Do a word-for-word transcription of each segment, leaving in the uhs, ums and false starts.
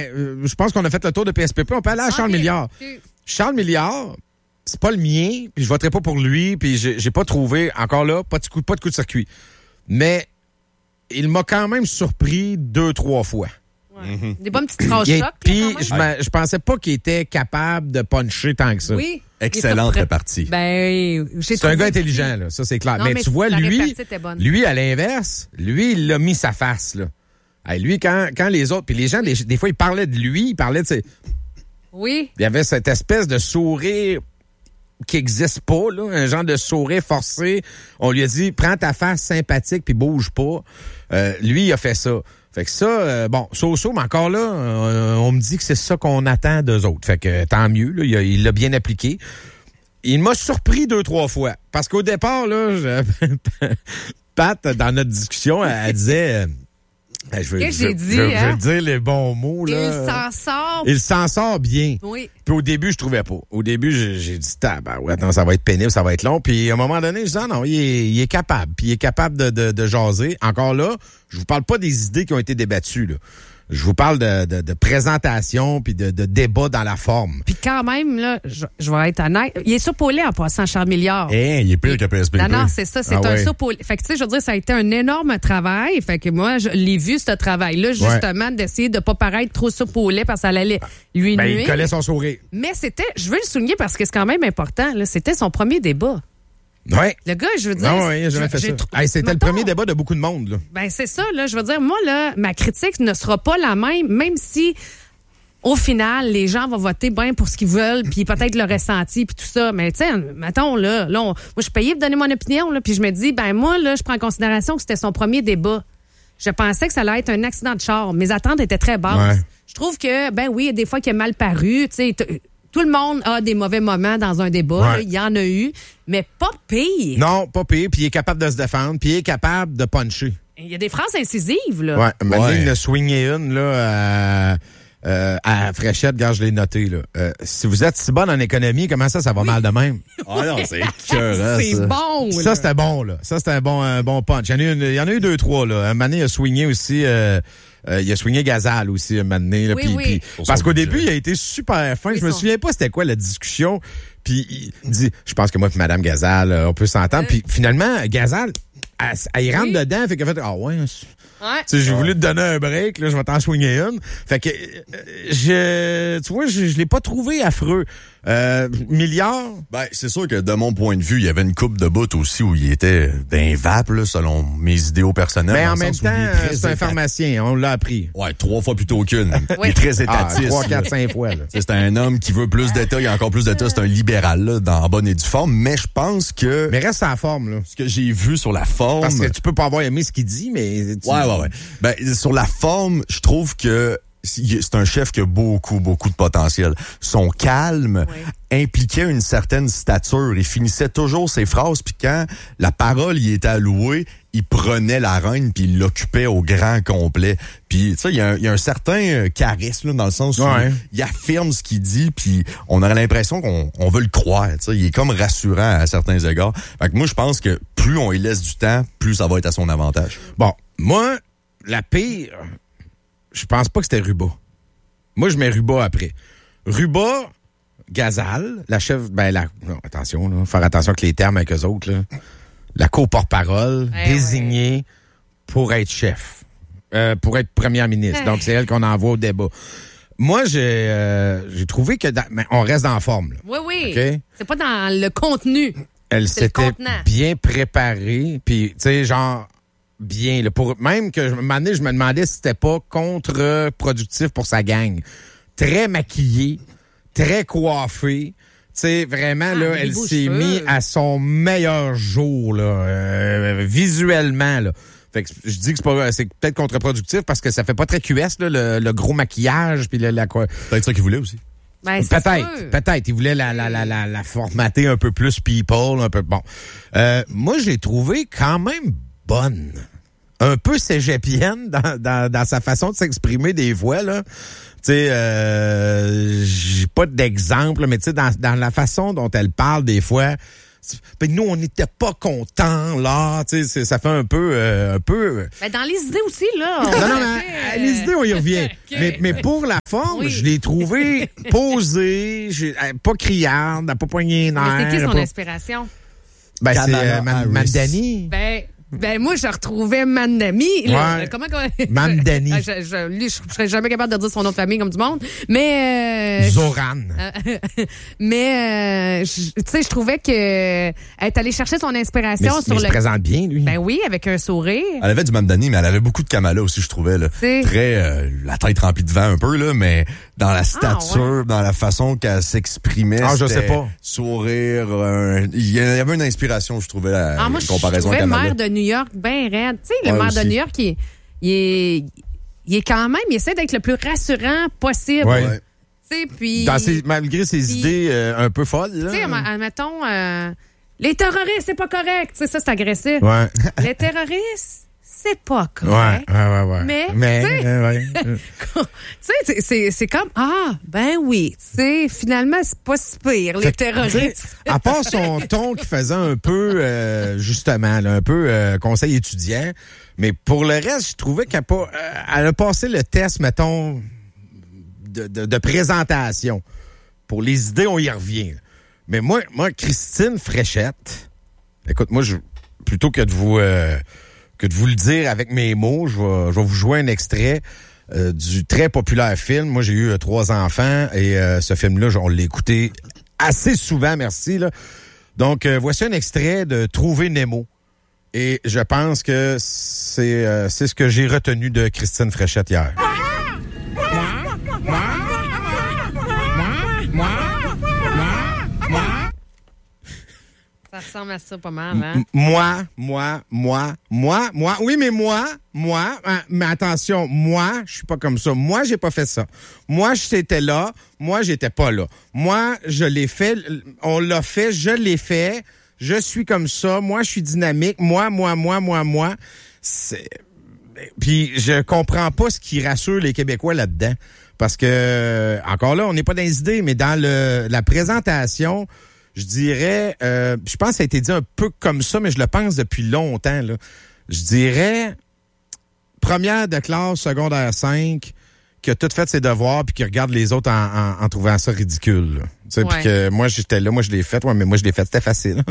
ben, euh, je pense qu'on a fait le tour de P S P P. On peut aller à Charles okay. Milliard. Okay. Charles Milliard, c'est pas le mien, puis je voterai pas pour lui, puis j'ai, j'ai pas trouvé, encore là, pas de coup, pas de coup de circuit. Mais il m'a quand même surpris deux, trois fois. Ouais. Mm-hmm. Des bonnes petites phrases chocs. Puis je, ouais. je pensais pas qu'il était capable de puncher tant que ça. Oui. Excellente répartie. Ben, j'ai c'est un gars intelligent, là, ça c'est clair. Non, mais, mais tu vois, lui, bonne. lui à l'inverse, lui, il a mis sa face, là. Hey, lui, quand, quand les autres, puis les gens, des, des fois, ils parlaient de lui, ils parlaient de ses... Oui. Il y avait cette espèce de sourire qui n'existe pas, là, un genre de sourire forcé. On lui a dit, prends ta face sympathique puis bouge pas. Euh, lui, il a fait ça. Fait que ça, euh, bon, so-so, mais encore là, euh, on me dit que c'est ça qu'on attend d'eux autres. Fait que tant mieux, là, il, a, il l'a bien appliqué. Il m'a surpris deux, trois fois. Parce qu'au départ, là, je... Pat, dans notre discussion, elle, elle disait... Ben, je veux, Qu'est-ce que j'ai je, dit, je, hein? je veux dire les bons mots, là. Il s'en sort. Il s'en sort bien. Oui. Puis au début, je trouvais pas. Au début, j'ai, j'ai dit, ah, ben, ouais, attends, ça va être pénible, ça va être long. Puis à un moment donné, je dis, ah, non, il est, il est capable. Puis il est capable de, de, de jaser. Encore là, je vous parle pas des idées qui ont été débattues, là. Je vous parle de, de, de présentation puis de, de débat dans la forme. Puis quand même, là, je, je vais être honnête, il est surpaulé en passant Charles Milliard. Eh, hey, il est pire que P S P P. Non, non, c'est ça, c'est ah, un ouais. surpaulé. Fait que tu sais, je veux dire, ça a été un énorme travail. Fait que moi, je l'ai vu, ce travail-là, justement, ouais. d'essayer de pas paraître trop surpaulé parce que ça allait lui ben, nuire. Il collait son sourire. Mais c'était, je veux le souligner parce que c'est quand même important, là, c'était son premier débat. Ouais. Le gars, je veux dire. Non, oui, j'ai jamais fait ça. Tr- hey, c'était Mettons, le premier débat de beaucoup de monde, là. Ben, c'est ça, là. Je veux dire, moi, là, ma critique ne sera pas la même, même si, au final, les gens vont voter bien pour ce qu'ils veulent, puis peut-être le ressenti, puis tout ça. Mais, tu sais, mettons, là, là on, moi, je suis payée pour donner mon opinion, là, puis je me dis, ben, moi, là, je prends en considération que c'était son premier débat. Je pensais que ça allait être un accident de char. Mes attentes étaient très basses. Ouais. Je trouve que, ben oui, il y a des fois qu'il a mal paru, tu sais. T- Tout le monde a des mauvais moments dans un débat. Il ouais. y en a eu, mais pas pire. Non, pas pire. Puis il est capable de se défendre. Puis il est capable de puncher. Il y a des phrases incisives, là. Ouais. Maintenant, ouais. il a swingé une, là, à, euh, à Fréchette. Regarde, je l'ai noté, là. Euh, si vous êtes si bonne en économie, comment ça, ça va oui. mal de même? Ah non, c'est écœurant, c'est ça. bon, là. Ça, c'était bon, là. Ça, c'était un bon, un bon punch. Il y en a eu, il y en a eu deux, trois, là. Un moment donné, il a swingé aussi... Euh, Euh, il a swingé Gazal aussi un moment donné. Là, oui, pis, oui. Pis, parce qu'au budget. Début, il a été super fin. Oui, je me son... souviens pas c'était quoi la discussion. Puis il dit, je pense que moi et Mme Gazal, on peut s'entendre. Euh... Puis finalement, Gazal, elle, elle, elle rentre oui. dedans. Fait qu'elle fait, ah ouais. Ouais. Tu sais, j'ai ouais. voulu te donner un break, là, je vais t'en swinguer une. Fait que, je, tu vois, je, je l'ai pas trouvé affreux. Euh, Milliard? Ben, c'est sûr que de mon point de vue, il y avait une coupe de bout aussi où il était d'un vape, là, selon mes idéaux personnels. Mais en même temps, c'est un pharmacien, on l'a appris. Ouais, trois fois plutôt qu'une. Oui. Il est très étatiste. Ah, trois, quatre, cinq fois, là. C'est un homme qui veut plus d'État, il y a encore plus d'État, c'est un libéral, là, dans en bonne et due forme, mais je pense que... Mais reste en forme, là. Ce que j'ai vu sur la forme... Parce que tu peux pas avoir aimé ce qu'il dit, mais... Tu... Ouais, ouais, ouais. Ben, sur la forme, je trouve que c'est un chef qui a beaucoup, beaucoup de potentiel. Son calme oui. impliquait une certaine stature. Il finissait toujours ses phrases, puis quand la parole y était allouée, il prenait la reine, puis il l'occupait au grand complet. Puis, tu sais, il y, y a un certain charisme, là, dans le sens où ouais. il affirme ce qu'il dit, puis on aurait l'impression qu'on on veut le croire. Tu sais, il est comme rassurant à certains égards. Fait que moi, je pense que plus on y laisse du temps, plus ça va être à son avantage. Bon, moi, la pire... Je pense pas que c'était Ruba. Moi, je mets Ruba après. Ruba, Gazal, la chef... Ben, la... Non, attention, là. Faire attention avec les termes avec eux autres, là. La co-porte-parole, eh désignée ouais. pour être chef. Euh, pour être première ministre. Eh. Donc, c'est elle qu'on envoie au débat. Moi, j'ai, euh, j'ai trouvé que... Dans... on reste dans la forme, là. Oui, oui. Okay? C'est pas dans le contenu. Elle c'est s'était bien préparée. Puis, tu sais, genre... bien. Là, pour, même que je, un moment donné, je me demandais si c'était pas contre-productif pour sa gang. Très maquillée, très coiffée. Tu sais, vraiment, ah, là, elle s'est mise à son meilleur jour, là, euh, visuellement, là. Fait que je dis que c'est pas, c'est peut-être contre-productif parce que ça fait pas très Q S, là, le, le gros maquillage puis la, la quoi. Peut-être ça qu'il voulait aussi. Ben, peut-être, sûr. peut-être. Il voulait la, la, la, la, la formater un peu plus people, un peu, bon. Euh, moi, j'ai trouvé quand même bonne. Un peu cégepienne dans, dans, dans sa façon de s'exprimer des fois, là. Tu sais, euh, j'ai pas d'exemple, mais tu sais, dans, dans la façon dont elle parle des fois, Ben, nous, on n'était pas contents, là. Tu sais, ça fait un peu... Euh, un peu... Ben, dans les idées aussi, là. Non, non, mais, euh... les idées, on y revient. Okay. Mais, mais pour la forme, oui. je l'ai trouvé posée, pas criarde, elle n'a pas poigné les nerfs. Mais c'est qui son pas... inspiration? Ben, c'est euh, Mamdani. Ben... Ben, moi, je retrouvais Mandami. Ouais. Comment, comment... Mamdani. je, je, lui, je, je serais jamais capable de dire son nom de famille comme du monde. Mais. Euh, Zoran. Euh, mais, euh, tu sais, je trouvais que elle est allée chercher son inspiration mais, sur mais le. Il se présente bien, lui. Ben oui, avec un sourire. Elle avait du Mamdani, mais elle avait beaucoup de Kamala aussi, je trouvais, là. C'est... Très, euh, la tête remplie de vent un peu, là, mais dans la stature, ah, ouais. dans la façon qu'elle s'exprimait. Ah, je sais pas. Sourire, euh, il y avait une inspiration, je trouvais, la ah, moi, comparaison je trouvais Kamala. Maire de New York bien raide. Tu sais, le ouais, maire aussi. de New York, il est, il est, il est quand même, il essaie d'être le plus rassurant possible. Ouais. Ouais. Tu sais, puis... Dans ses, malgré ses puis, idées euh, un peu folles, là. Tu sais, admettons, euh, les terroristes, c'est pas correct. Tu sais, ça, c'est agressif. Ouais. Les terroristes, c'est pas correct. Ouais, ouais, ouais. ouais. Mais, Mais tu sais, euh, ouais. c'est, c'est, c'est comme, ah, ben oui, tu sais, finalement, c'est pas si pire, les terroristes. À part son ton qui faisait un peu, euh, justement, là, un peu euh, conseil étudiant, mais pour le reste, je trouvais qu'elle a, pas, euh, elle a passé le test, mettons, de, de, de présentation. Pour les idées, on y revient. Mais moi, moi Christine Fréchette, écoute, moi, je, plutôt que de vous... Euh, que de vous le dire avec mes mots, je vais, je vais vous jouer un extrait euh, du très populaire film. Moi, j'ai eu euh, trois enfants et euh, ce film-là, on l'a écouté assez souvent, merci. Là. Donc, euh, voici un extrait de Trouver Nemo. Et je pense que c'est, euh, c'est ce que j'ai retenu de Christine Fréchette hier. Ça ressemble à ça pas mal, hein? M- moi, moi, moi, moi, moi. Oui, mais moi, moi, hein, mais attention, moi, je suis pas comme ça. Moi, j'ai pas fait ça. Moi, j'étais là. Moi, j'étais pas là. Moi, je l'ai fait. On l'a fait. Je l'ai fait. Je suis comme ça. Moi, je suis dynamique. Moi, moi, moi, moi, moi. C'est... Puis, je comprends pas ce qui rassure les Québécois là-dedans. Parce que, encore là, on n'est pas dans les idées, mais dans le la présentation... Je dirais, euh, je pense que ça a été dit un peu comme ça, mais je le pense depuis longtemps, là. Je dirais, première de classe, secondaire cinq, qui a tout fait ses devoirs puis qui regarde les autres en, en, en trouvant ça ridicule. Tu sais, ouais. Puis que moi, j'étais là, moi, je l'ai fait, ouais, mais moi, je l'ai fait, c'était facile.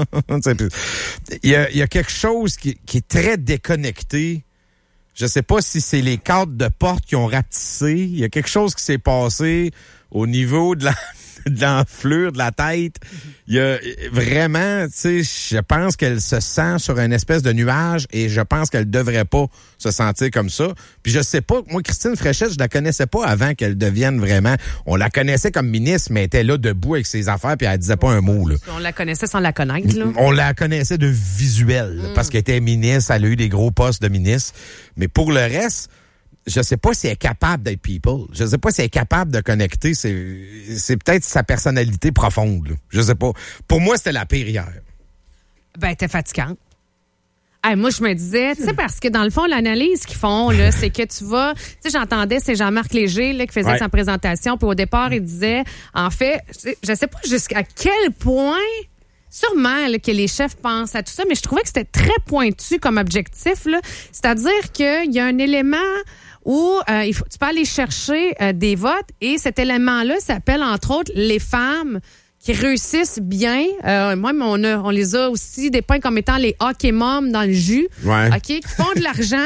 Il y a, il y a quelque chose qui, qui est très déconnecté. Je sais pas si c'est les cadres de porte qui ont rapetissé. Il y a quelque chose qui s'est passé au niveau de la... de l'enflure de la tête. Il y a vraiment, tu sais, je pense qu'elle se sent sur une espèce de nuage et je pense qu'elle devrait pas se sentir comme ça. Puis je sais pas, moi, Christine Fréchette, je la connaissais pas avant qu'elle devienne vraiment... On la connaissait comme ministre, mais elle était là debout avec ses affaires puis elle disait pas un mot, là. On la connaissait sans la connaître, là. On la connaissait de visuel, mm. parce qu'elle était ministre, elle a eu des gros postes de ministre. Mais pour le reste... Je sais pas si elle est capable d'être people. Je sais pas si elle est capable de connecter. C'est, c'est peut-être sa personnalité profonde, là. Je sais pas. Pour moi, c'était la pire hier. Ben, t'es fatigante. Hey, moi, je me disais, tu sais, parce que dans le fond, l'analyse qu'ils font, là, c'est que tu vas... Tu sais, j'entendais, c'est Jean-Marc Léger là, qui faisait ouais. sa présentation, puis au départ, il disait, en fait, je sais pas jusqu'à quel point... Sûrement là, que les chefs pensent à tout ça, mais je trouvais que c'était très pointu comme objectif, là. C'est-à-dire qu'il y a un élément où euh, il faut, tu peux aller chercher euh, des votes et cet élément-là s'appelle, entre autres, les femmes qui réussissent bien. Euh, moi, on, a, on les a aussi dépeints comme étant les hockey moms dans le jus. Ouais. OK? Qui font de l'argent.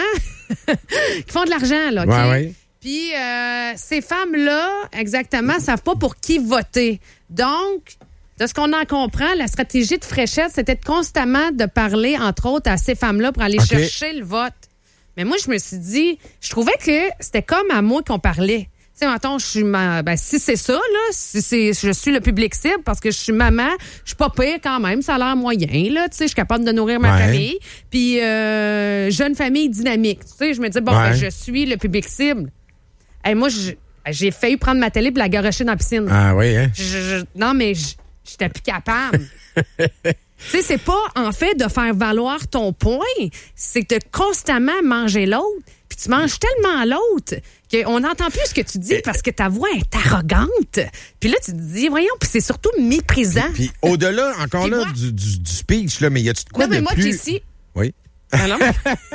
qui font de l'argent, là. OK? Ouais, ouais. Puis euh, ces femmes-là, exactement, savent pas pour qui voter. Donc... De ce qu'on en comprend, la stratégie de Fréchette, c'était de constamment de parler, entre autres, à ces femmes-là pour aller okay. chercher le vote. Mais moi, je me suis dit, je trouvais que c'était comme à moi qu'on parlait. Tu sais, mettons, je suis ma, ben, si c'est ça, là, si c'est, je suis le public cible parce que je suis maman, je suis pas pire quand même, ça a l'air moyen, là, tu sais, je suis capable de nourrir ma ouais. famille. Puis, euh, jeune famille dynamique. Tu sais, je me dis, bon, ouais. ben, je suis le public cible. Et moi, je, j'ai failli prendre ma télé et la garocher dans la piscine. Ah oui, hein? Je, je, non, mais je, j'étais plus capable. Tu sais, c'est pas, en fait, de faire valoir ton point, c'est de constamment manger l'autre. Puis tu manges tellement l'autre qu'on n'entend plus ce que tu dis parce que ta voix est arrogante. Puis là, tu te dis, voyons, puis c'est surtout méprisant. Puis, puis au-delà, encore Puis là, moi- du, du, du speech, là, mais y a-tu de quoi Non, mais de moi, plus... Jessie... Oui. Ah non?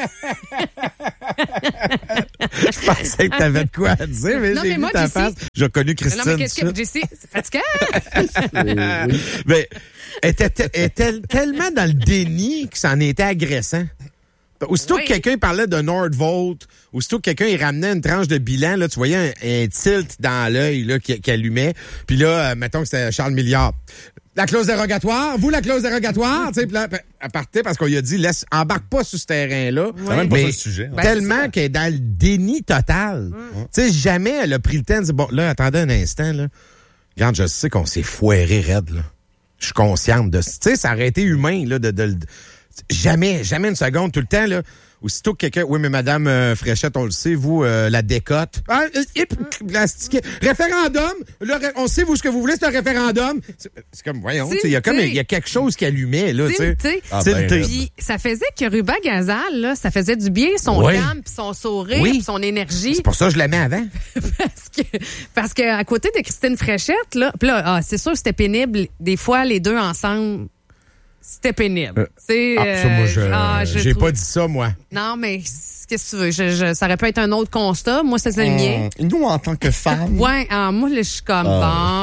Je pensais que t'avais de quoi à dire, mais Non, j'ai mais vu moi, ta Jessie- face. J'ai reconnu Non, Christine. mais qu'est-ce tout que... de suite. Jessie, c'est fatigant. Mais elle était, te- elle était tellement dans le déni que ça en était agressant. Aussitôt Oui. que quelqu'un parlait de Nordvolt, aussitôt que quelqu'un il ramenait une tranche de bilan, là, tu voyais un, un tilt dans l'œil là, qui, qui allumait. Puis là, euh, mettons que c'était Charles Milliard. La clause dérogatoire, vous la clause dérogatoire, tu sais, puis là, elle partait parce qu'on lui a dit, laisse, embarque pas sur ce terrain-là. C'est même pas Mais ça le sujet. hein. Ben, tellement qu'elle est dans le déni total. Tu sais, jamais elle a pris le temps de dire, bon, là, attendez un instant, là. Regarde, je sais qu'on s'est foiré raide, là. Je suis consciente de ça. Tu sais, ça aurait été humain, là, de, de, de- jamais, jamais une seconde, tout le temps, là. Aussitôt que quelqu'un, oui, mais Madame euh, Fréchette, on le sait, vous, euh, la décote. Ah, euh, hip, plastiqué. Référendum. Là, ré- on sait, vous, ce que vous voulez, c'est un référendum. C'est c'est comme, voyons, tu sais, il y a comme, il y a quelque chose qui allumait, là, tu sais. Tilté. Ah, Tilté. ben, Puis ça faisait que Ruba Gazal, là, ça faisait du bien, son Oui. calme, puis son sourire, Oui. puis son énergie. C'est pour ça que je la mets avant. parce que parce que à côté de Christine Fréchette, là, pis là, ah, c'est sûr que c'était pénible. Des fois, les deux ensemble, c'était pénible. Euh, C'est, Ah, ça, moi, je, euh, ah, je j'ai trouve- pas dit ça, moi. Non, mais qu'est-ce que tu veux? Je, je- ça aurait pu être un autre constat. Moi, c'était le mien. Hum, Nous, en tant que femmes, Ouais, ah, moi, là, je suis comme,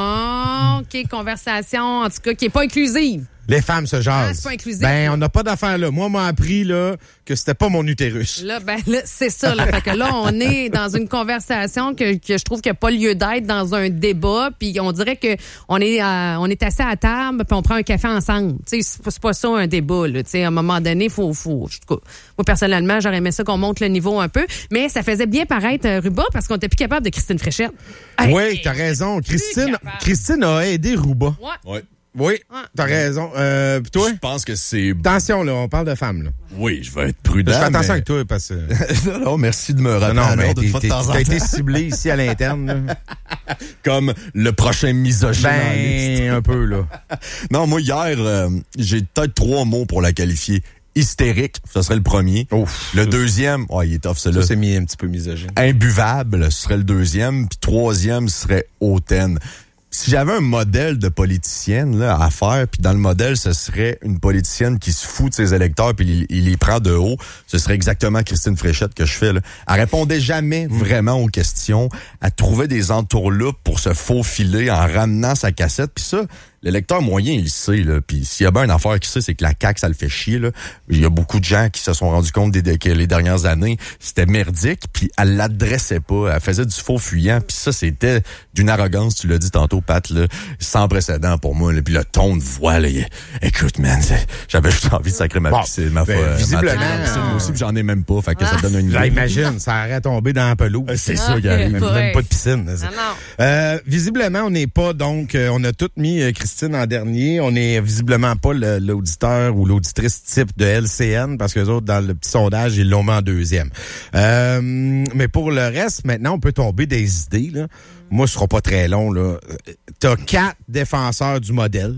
bon, OK, conversation, en tout cas, qui est pas inclusive. Les femmes se Ah, jasent. c'est pas inclusif. Ben, on n'a pas d'affaire là. Moi, on m'a appris là que c'était pas mon utérus. Là, ben, là, c'est ça, là. Fait que là, on est dans une conversation que, que je trouve qu'il n'y a pas lieu d'être dans un débat, puis on dirait que on est, euh, on est assis à table, puis on prend un café ensemble. Tu sais, c'est pas- c'est pas ça un débat, là. Tu sais, à un moment donné, faut, faut, en tout cas, moi, personnellement, j'aurais aimé ça qu'on monte le niveau un peu, mais ça faisait bien paraître euh, Ruba parce qu'on était plus capable de Christine Fréchette. Hey, Oui, t'as raison. Christine, capable. Christine a aidé Rouba. Ouais. ouais, Oui, Ouais. t'as raison. Euh, pis toi? je pense que c'est... Attention, là, on parle de femmes, là. Oui, je vais être prudent. Je fais attention mais- avec toi, parce que... non, non, merci de me Non, rappeler non, à mais l'ordre t'es- une fois de t'es- temps en t'as été temps. ciblé ici à l'interne, là. Comme le prochain misogyne en liste. Ben, un peu, là. Non, moi, hier, euh, j'ai peut-être trois mots pour la qualifier. Hystérique, ce serait le premier. Ouf. Le deuxième, oh, il est tough, celui-là. Ça, c'est mis un petit peu misogyne. Imbuvable, ce serait le deuxième. Puis troisième serait hautaine. Si j'avais un modèle de politicienne là, à faire, puis dans le modèle, ce serait une politicienne qui se fout de ses électeurs puis il, il les prend de haut, ce serait exactement Christine Fréchette que je fais. Là. Elle répondait jamais vraiment aux questions. Elle trouvait des entourloupes pour se faufiler en ramenant sa cassette. Puis ça, l'électeur moyen, il le sait. Là. Puis s'il y a bien une affaire qui sait, c'est que la C A Q, ça le fait chier. Là. Il y a beaucoup de gens qui se sont rendus compte des, que les dernières années, c'était merdique. Puis elle l'adressait pas. Elle faisait du faux fuyant. Puis ça, c'était d'une arrogance, tu l'as dit tantôt, Pat, là, sans précédent pour moi. Là. Puis le ton de voix, là, il- écoute, man, c'est- j'avais juste envie de sacrer ma Bon, piscine, ma ben, foi- ma- visiblement, ma piscine, moi aussi, puis j'en ai même pas. Fait que ça donne une Là, idée. imagine, ça aurait tombé dans la pelouse. C'est Ah, ça qui arrive. Même, Ouais. même pas de piscine. là. Ah non. Euh, visiblement, on n'est pas, donc, euh, on a tout mis euh, Christine en dernier. On n'est visiblement pas le- l'auditeur ou l'auditrice type de L C N parce que les autres, dans le petit sondage, ils l'ont mis en deuxième. Euh, mais pour le reste, maintenant, on peut tomber des idées, là. Moi, ce sera pas très long, là. T'as quatre défenseurs du modèle.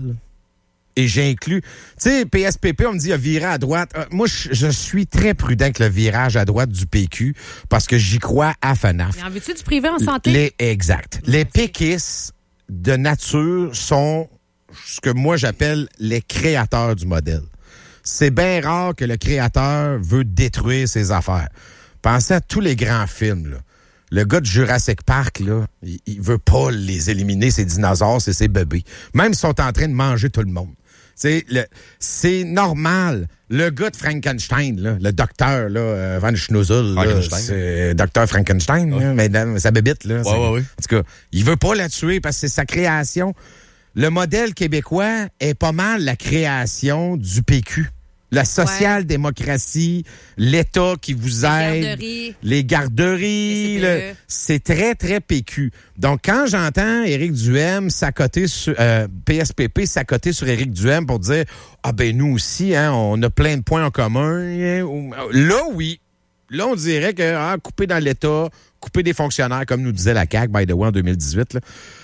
Et j'inclus, tu sais, P S P P, on me dit, il a viré à droite. Euh, moi, je, je suis très prudent avec le virage à droite du P Q parce que j'y crois à FANAF. Mais en veux-tu du privé en santé? Les, exact. Les péquistes de nature sont ce que moi j'appelle les créateurs du modèle. C'est bien rare que le créateur veut détruire ses affaires. Pensez à tous les grands films, là. Le gars de Jurassic Park, là, il, il veut pas les éliminer, ces dinosaures, c'est ses bébés. Même s'ils sont en train de manger tout le monde. C'est le, c'est normal. Le gars de Frankenstein, là, le docteur là, euh, Van Schnuzel, là, Frankenstein. c'est docteur Frankenstein, là, mais dans sa bébite, là. c'est- ouais, ouais. En tout cas, il veut pas la tuer parce que c'est sa création. Le modèle québécois est pas mal la création du P Q. La social-démocratie, l'État qui vous Les aide, garderies. les garderies, Les C P E. le- c'est très, très P Q. Donc, quand j'entends Éric Duhem s'accoter sur, euh, P S P P s'accoter sur Éric Duhem pour dire, ah ben nous aussi, hein, on a plein de points en commun, hein, ou- là, oui. Là, on dirait que, ah, couper dans l'État, couper des fonctionnaires, comme nous disait la C A Q, by the way, en deux mille dix-huit, là.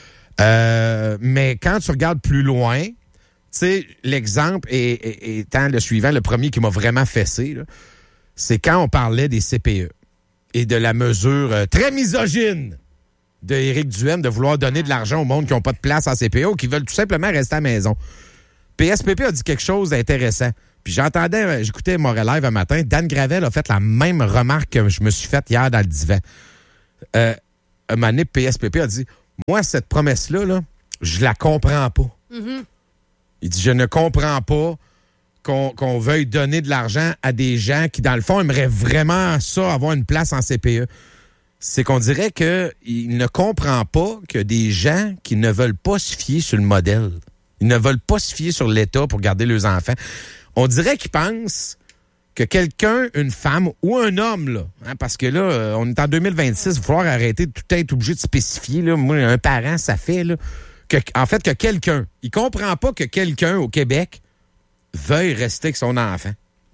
Euh, mais quand tu regardes plus loin, tu sais, l'exemple est, est- étant le suivant, le premier qui m'a vraiment fessé, là, c'est quand on parlait des C P E. et de la mesure euh, très misogyne de Éric Duhem de vouloir donner de l'argent au monde qui n'ont pas de place en C P A ou qui veulent tout simplement rester à la maison. P S P P a dit quelque chose d'intéressant. Puis j'entendais, j'écoutais Montréal Live un matin, Dan Gravel a fait la même remarque que je me suis faite hier dans le divan. Euh, un moment donné, P S P P a dit, moi, cette promesse-là, là, je la comprends pas. Mm-hmm. Il dit, je ne comprends pas qu'on, qu'on veuille donner de l'argent à des gens qui, dans le fond, aimeraient vraiment ça, avoir une place en C P E. C'est qu'on dirait qu'il ne comprend pas que des gens qui ne veulent pas se fier sur le modèle, ils ne veulent pas se fier sur l'État pour garder leurs enfants. On dirait qu'ils pensent que quelqu'un, une femme ou un homme, là, hein, parce que là, on est en deux mille vingt-six, il va falloir arrêter de tout être obligé de spécifier. Là. Moi, un parent, ça fait, là, que, en fait, que quelqu'un, il comprend pas que quelqu'un au Québec veuille rester avec son enfant.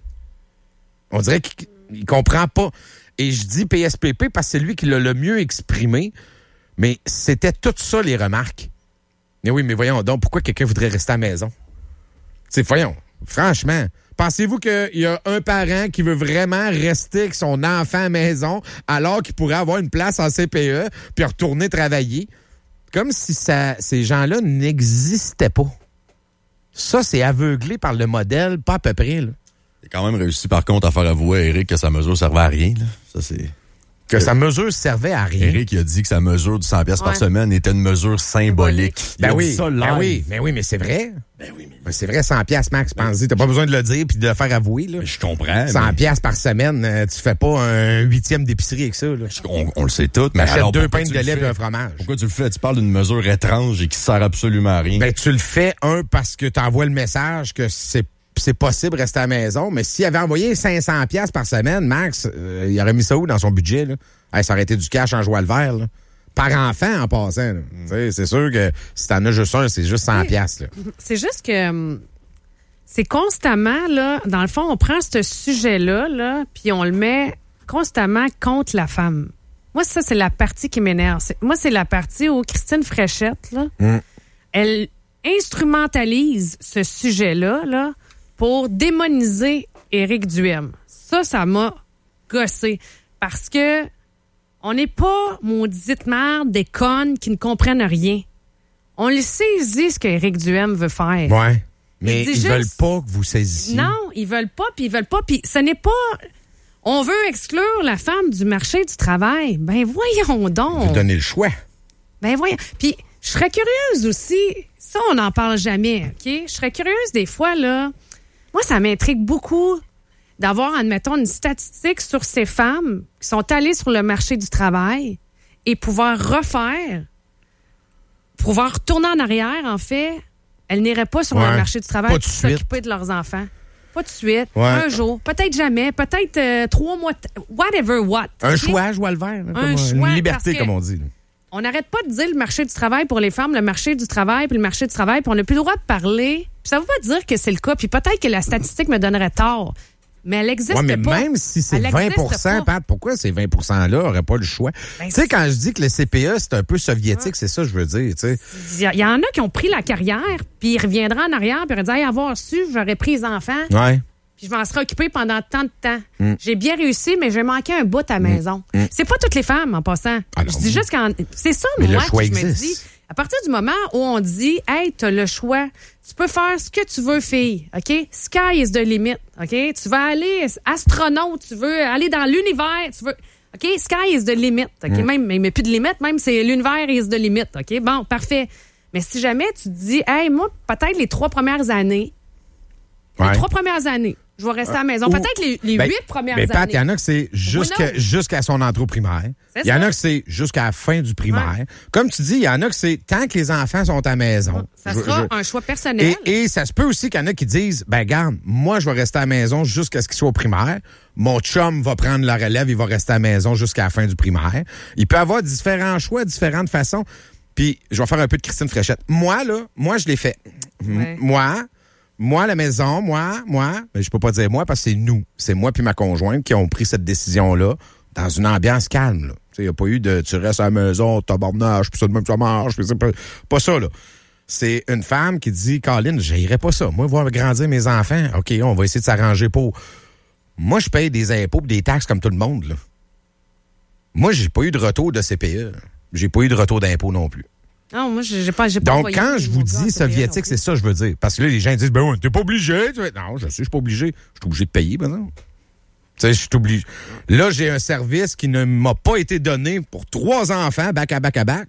On dirait qu'il il comprend pas. Et je dis P S P P parce que c'est lui qui l'a le mieux exprimé, mais c'était tout ça les remarques. Mais oui, mais voyons donc, pourquoi quelqu'un voudrait rester à la maison? T'sais, voyons, franchement, pensez-vous qu'il y a un parent qui veut vraiment rester avec son enfant à la maison alors qu'il pourrait avoir une place en C P E puis retourner travailler? Comme si ça, ces gens-là n'existaient pas. Ça, c'est aveuglé par le modèle, pas à peu près, là. Il a quand même réussi, par contre, à faire avouer à Éric que sa mesure servait à rien. Là. Ça, c'est... Que sa mesure servait à rien. Éric, il a dit que sa mesure de cent piastres ouais. par semaine était une mesure symbolique. Ben il oui, a dit ça ben oui, mais oui, mais c'est vrai. Ben oui, mais... Ben c'est vrai, cent piastres, Max, pense-y. T'as pas besoin de le dire puis de le faire avouer, là. Je comprends. cent piastres par semaine, euh, tu fais pas un huitième d'épicerie avec ça, là. On, on le sait tout, mais achète alors, deux pintes de lait et un fromage. Pourquoi tu le fais? Tu parles d'une mesure étrange et qui sert absolument à rien. Ben, tu le fais, un, parce que t'envoies le message que c'est c'est possible de rester à la maison, mais s'il avait envoyé cinq cents piastres par semaine, Max, euh, il aurait mis ça où dans son budget, là? Hey, ça aurait été du cash en joie le vert, là. Par enfant, en passant. Mm. C'est sûr que si t'en as juste un, c'est juste cent piastres. C'est juste que c'est constamment, là, dans le fond, on prend ce sujet-là, là, puis on le met constamment contre la femme. Moi, ça, c'est la partie qui m'énerve. C'est, moi, c'est la partie où Christine Fréchette, là, mm. elle instrumentalise ce sujet-là, là, pour démoniser Éric Duhem. Ça, ça m'a gossé. Parce que on n'est pas, maudite merde, des connes qui ne comprennent rien. On le saisit ce qu'Éric Duhem veut faire. Ouais. Mais ils juste, veulent pas que vous saisissiez. Non, ils veulent pas, puis ils veulent pas. Puis ce n'est pas... On veut exclure la femme du marché du travail. Ben voyons donc. On veut donner le choix. Ben voyons. Puis je serais curieuse aussi... Ça, on n'en parle jamais, OK? Je serais curieuse des fois, là... Moi, ça m'intrigue beaucoup d'avoir, admettons, une statistique sur ces femmes qui sont allées sur le marché du travail et pouvoir refaire, pouvoir retourner en arrière, en fait, elles n'iraient pas sur ouais, le marché du travail pour s'occuper de leurs enfants. Pas de suite, ouais. un jour, peut-être jamais, peut-être euh, trois mois, t- whatever what. Un okay? choix, joie le vert. Là, un comme, choix, une liberté, comme on dit. Là. On n'arrête pas de dire le marché du travail pour les femmes, le marché du travail, puis le marché du travail, puis on n'a plus le droit de parler. Puis ça ne veut pas dire que c'est le cas, puis peut-être que la statistique me donnerait tort, mais elle n'existe ouais, mais pas. Même si c'est elle vingt pour cent, Pat, pourquoi ces vingt pour cent-là n'auraient pas le choix? Ben, tu sais, quand je dis que le C P E, c'est un peu soviétique, ouais. c'est ça que je veux dire. Il y, y en a qui ont pris la carrière, puis ils reviendraient en arrière, puis ils auraient dit, hey, avoir su, j'aurais pris les enfants. Ouais. Puis je m'en serais occupée pendant tant de temps. Mm. J'ai bien réussi, mais j'ai manqué un bout à la mm. maison. Mm. C'est pas toutes les femmes, en passant. Ah je dis juste quand... C'est ça, mais moi, le choix que je existe. me dis. À partir du moment où on dit, hey, t'as le choix, tu peux faire ce que tu veux, fille, OK? Sky is the limit, OK? Tu vas aller astronaute, tu veux aller dans l'univers, tu veux... OK? Sky is the limit, OK? Mm. Même, mais plus de limite, même c'est l'univers is the limit, OK? Bon, parfait. Mais si jamais tu te dis, hey, moi, peut-être les trois premières années, ouais. les trois premières années, je vais rester à la maison. Ou, peut-être les, les ben, huit premières ben, Pat, années. Il y en a que c'est jusqu'à, jusqu'à son entrée au primaire. Il y en a que c'est jusqu'à la fin du primaire. Ouais. Comme tu dis, il y en a que c'est tant que les enfants sont à la maison. Ça je, sera je, un choix personnel. Et, et ça se peut aussi qu'il y en a qui disent, ben garde, moi, je vais rester à la maison jusqu'à ce qu'il soit au primaire. Mon chum va prendre la relève, il va rester à la maison jusqu'à la fin du primaire. Il peut y avoir différents choix, différentes façons. Puis, je vais faire un peu de Christine Fréchette. Moi, là, moi, je l'ai fait. Ouais. Moi... Moi, la maison, moi, moi, mais je peux pas dire moi parce que c'est nous. C'est moi puis ma conjointe qui ont pris cette décision-là dans une ambiance calme. Il n'y a pas eu de tu restes à la maison, tabarnage, puis ça de même ça marche, puis c'est pas, pas ça, là. C'est une femme qui dit, Colin, j'irai pas ça. Moi, voir grandir mes enfants, OK, on va essayer de s'arranger pour. Moi, je paye des impôts et des taxes comme tout le monde, là. Moi, j'ai pas eu de retour de C P E. J'ai pas eu de retour d'impôt non plus. Non, moi, j'ai pas, j'ai pas Donc, quand je vous dis soviétique, c'est ça que je veux dire. Parce que là, les gens disent, ben ouais, t'es pas obligé. Non, je sais, je suis pas obligé. Je suis obligé de payer, par exemple. Tu sais, je suis obligé. Là, j'ai un service qui ne m'a pas été donné pour trois enfants, back à back à back.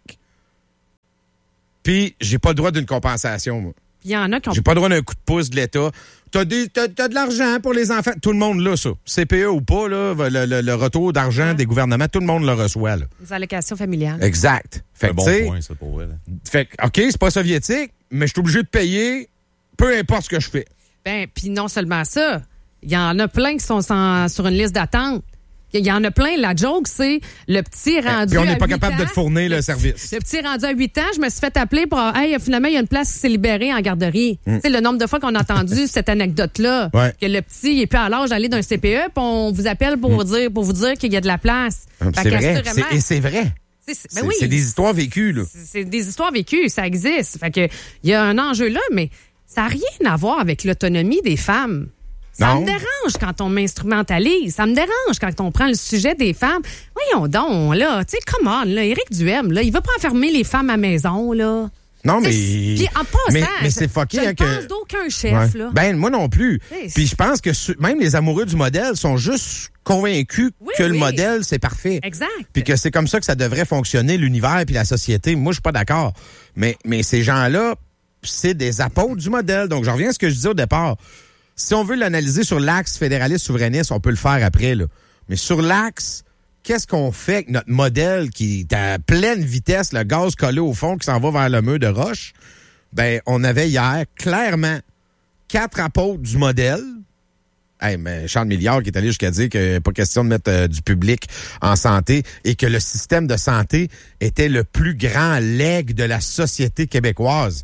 Puis, j'ai pas le droit d'une compensation, moi. Il y en a qui ont... J'ai pas le droit d'un coup de pouce de l'État. T'as, des, t'as, t'as de l'argent pour les enfants. Tout le monde l'a, ça. C P E ou pas, là, le, le, le retour d'argent hein? des gouvernements, tout le monde le reçoit, là. Les allocations familiales. Exact. Fait c'est un bon point, ça, pour vrai. Là. Fait que, OK, c'est pas soviétique, mais je suis obligé de payer, peu importe ce que je fais. Ben, puis non seulement ça, il y en a plein qui sont sans, sur une liste d'attente. Il y en a plein. La joke, c'est le petit rendu. Puis on n'est pas à capable ans, de te fournir le, le service. Le petit rendu à huit ans, je me suis fait appeler pour. Hey, finalement, il y a une place qui s'est libérée en garderie. Mm. Tu sais, le nombre de fois qu'on a entendu cette anecdote-là, ouais. que le petit, il est plus à l'âge d'aller d'un C P E, puis on vous appelle pour, mm. dire, pour vous dire qu'il y a de la place. C'est vrai. C'est, et c'est vrai. C'est, c'est, ben c'est, oui, c'est des histoires vécues, là. C'est, c'est des histoires vécues, ça existe. Fait que, il y a un enjeu là, mais ça n'a rien à voir avec l'autonomie des femmes. Ça non. me dérange quand on m'instrumentalise. Ça me dérange quand on prend le sujet des femmes. Voyons donc, là. Tu sais, come on, là. Éric Duhem, là. Il va pas enfermer les femmes à maison, là. Non, mais. Puis en passant, mais, mais c'est fucké, je ne hein, pense que... d'aucun chef, ouais. là. Ben, moi non plus. Puis je pense que même les amoureux du modèle sont juste convaincus oui, que oui. le modèle, c'est parfait. Exact. Puis que c'est comme ça que ça devrait fonctionner, l'univers puis la société. Moi, je suis pas d'accord. Mais, mais ces gens-là, c'est des apôtres du modèle. Donc, je reviens à ce que je disais au départ. Si on veut l'analyser sur l'axe fédéraliste-souverainiste, on peut le faire après, là. Mais sur l'axe, qu'est-ce qu'on fait avec notre modèle qui est à pleine vitesse, le gaz collé au fond qui s'en va vers le mur de roche? Ben, on avait hier, clairement, quatre apôtres du modèle. Hey, mais Charles Milliard qui est allé jusqu'à dire qu'il n'y a pas question de mettre euh, du public en santé et que le système de santé était le plus grand legs de la société québécoise.